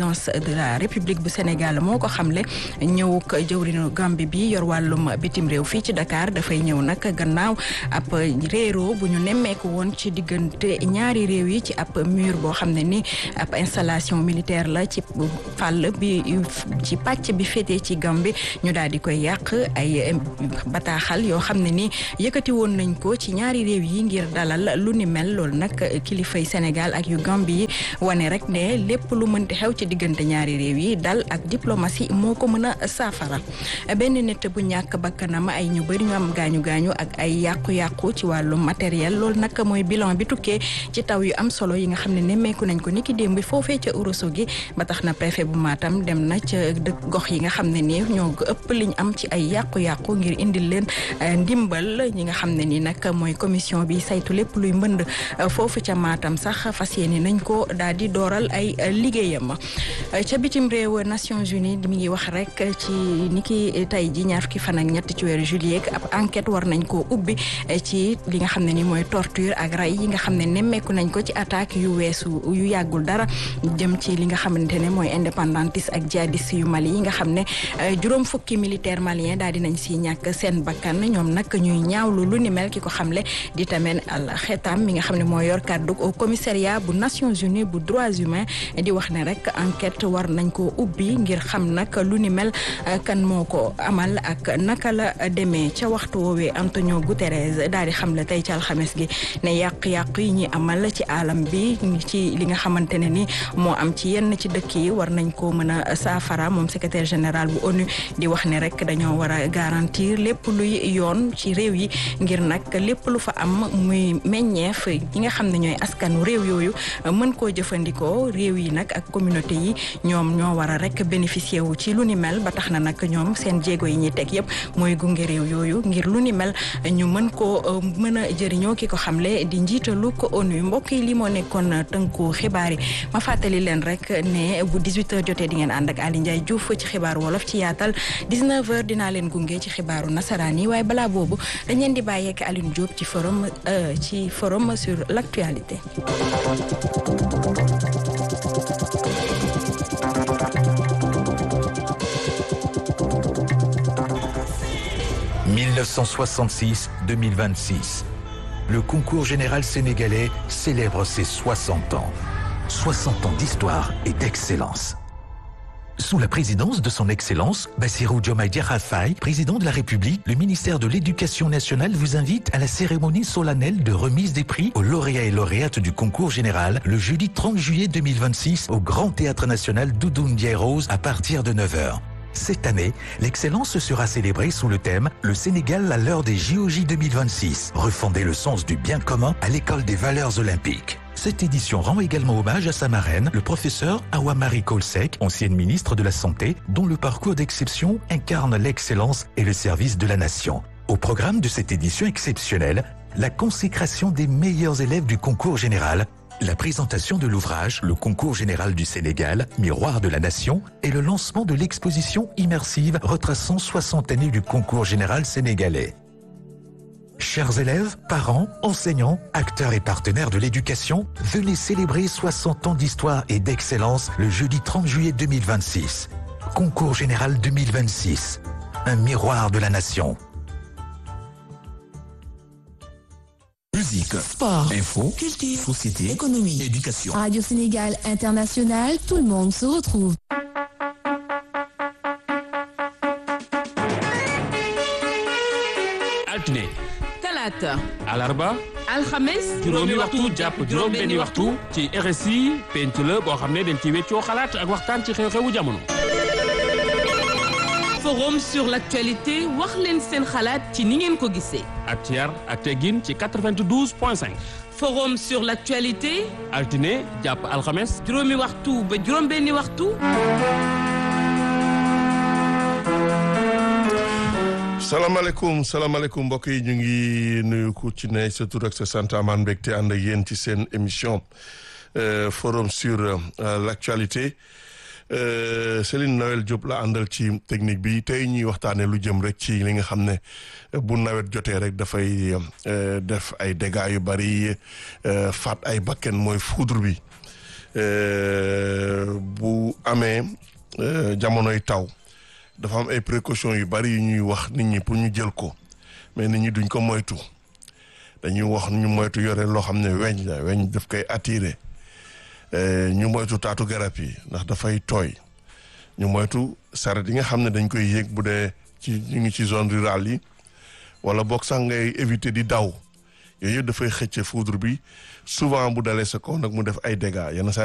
de la République bu Sénégal moo ko xamle ñëw ko jëwriñu Gambie bi yor wàllum bitim réew fii ci Dakar dafay ñëw nag gannaaw ab réero bu ñu nemmeeku woon ci diggante ñaari réew yi ci ab mur boo xam ne ni ab installation militaire la ci fàll bi ci pàcc bi féetee ci Gambie ñu daal di koy yàq ay bataaxal yoo xam ne ni yëkkati woon nañ ko ci ñaari réew yi ngir dalal lu ni mel loolu nag kilifay Sénégal ak yu Gambie yi wane rek ne lépp lu mënti xew ci diggante ñaari réew yi dal ak diplomatie moo ko mën a saafara benn nit bu ñàkk bakkanam ay ñu bëri ñu am gaañu gaañu ak ay yàqu-yàqu ci wàllu matériel loolu nag mooy bilan bi tukkee ci taw yu am solo yi nga xam ne nemmeeku nañ ko niki démb foofee ca Ourossogui ba tax na préfet bu Matam dem na ca dëkk gox yi nga xam ne nii ñoo ëpp liñ am ci ay yàqu-yàqu ngir indil leen ndimbal ñi nga xam ne nii nag mooy commission bi saytu lépp luy mbënd foofu ca Matam sax fas yéene nañ ko daal di dooral ay liggéeyam ca bitim réew Nations Unies mi ngi wax rek ci niki tey ji ñaar fukki fan ak ñett ci weeru juillet ab enquête war nañ koo ubbi ci li nga xam ne ni mooy torture ak ray yi nga xam ne nemmeeku nañ ko ci attaque yu weesu yu yàggul dara jëm ci li nga xamante ne mooy indépendantiste ak djihadiste yu Mali yi nga xam ne juróom fukki militaire malien daal dinañ si ñàkk seen bakkan ñoom nag ñuy ñaawlu lu ni mel ki ko xamle di tamit al xetam mi nga xam ne moo yor kàddu au commissariat bu Nations Unies bu droits humains di wax ne rek enquête war nañ koo ubbi ngir xam nag lu ni mel kan moo ko amal ak naka la demee ca waxtu woowee Antonio Guterres daal di xamle tey ci alxames gi ne yàq-yàq yi ñuy amal ci alam bi ci li nga xamante ne ni moo am ci yenn ci dëkk yi war nañ ko mën a saafara moom secrétaire général bu ONU di wax ne rek dañoo war a garantir lépp luy yoon ci réew yi ngir nag lépp lu fa am muy meññeef yi nga xam ne ñooy askanu réew yooyu mën koo jëfandikoo réew yi nag ak communauté yi ñoom ñoo war a rek bénéficier wu ci lu ni mel ba tax na nag ñoom seen jéego yi ñuy teg yëpp mooy gunge réew yooyu ngir lu ni mel ñu mën koo mën a jëriñoo ki ko xamle di njiitalu ko ONU mbokk yi li moo nekkoon tënku xibaar yi ma fàttali leen rek ne bu dix-huit heures jotee di ngeen ànd ak Ali Ndiaye Diouf ci xibaaru wolof ci yaatal dix-neuf heures dinaa leen gunge ci xibaaru nasaraan yi waaye balaa boobu dañ leen di bàyyeek Aline Diop ci forum ci forum sur l'actualité. mille neuf cent soixante-six à deux mille vingt-six. Le concours général sénégalais célèbre ses soixante ans. soixante ans d'histoire et d'excellence. Sous la présidence de son Excellence, Bassirou Diomaye Diakhar Faye, président de la République, le ministère de l'Éducation nationale vous invite à la cérémonie solennelle de remise des prix aux lauréats et lauréates du concours général le jeudi trente juillet deux mille vingt-six au Grand Théâtre National Doudou Ndiaye Rose à partir de neuf heures. Cette année, l'excellence sera célébrée sous le thème « Le Sénégal à l'heure des J O J deux mille vingt-six, refonder le sens du bien commun à l'école des valeurs olympiques ». Cette édition rend également hommage à sa marraine, le professeur Awa Marie Coll Seck, ancienne ministre de la Santé, dont le parcours d'exception incarne l'excellence et le service de la nation. Au programme de cette édition exceptionnelle, la consécration des meilleurs élèves du concours général, la présentation de l'ouvrage « Le concours général du Sénégal, miroir de la nation » et le lancement de l'exposition immersive retraçant soixante années du concours général sénégalais. Chers élèves, parents, enseignants, acteurs et partenaires de l'éducation, venez célébrer soixante ans d'histoire et d'excellence le jeudi trente juillet deux mille vingt-six. Concours général deux mille vingt-six, un miroir de la nation. Musique, sport, info, culture, société, économie, éducation. Radio Sénégal International, tout le monde se retrouve. altine talaata alarba alxames juróomi waxtu jàpp juróom benni waxtu ci R S I penc la boo xam ne dañ ci weccoo xalaat ak waxtaan ci xew-xewu jamono. forum sur l'actualité wax leen seen xalaat ci ni ngeen ko gisee. ak ci yar ak teggin ci quatre-vingt-douze point cinq. forum sur l'actualité. altine jàpp alxames. juróomi waxtu ba juróom benni waxtu. salaamaaleykum salaamaaleykum mbokk yi ñu ngi nuyu ku ci ne sa tur ak sa sant amaan mbégte ànd ak yéen ci seen émission euh, forum sur euh, l'actualité euh, Céline Noël Diop la àndal ci technique bi tey ñuy waxtaanee lu jëm rek ci li nga xam ne bu nawet jotee rek dafay euh, def ay dégâts yu bari euh, faat ay bakken mooy foudre bi bu amee jamonoy taw dafa am ay précautions yu bari yu ñuy wax nit ñi pour ñu jël ko mais nit ñi duñ ko moytu dañuy wax ñu moytu yore loo xam ne weñ la weñ daf koy attirer ñu moytu taatu garab yi ndax dafay tooy ñu moytu saret yi nga xam ne dañ koy yéeg bu dee ci ñu ngi ci zone rurale yi wala boog sax ngay éviter di daw yooyu yëpp dafay xëcce foudre bi souvent bu dalee sa kaw nag mu def ay dégâts yenn saa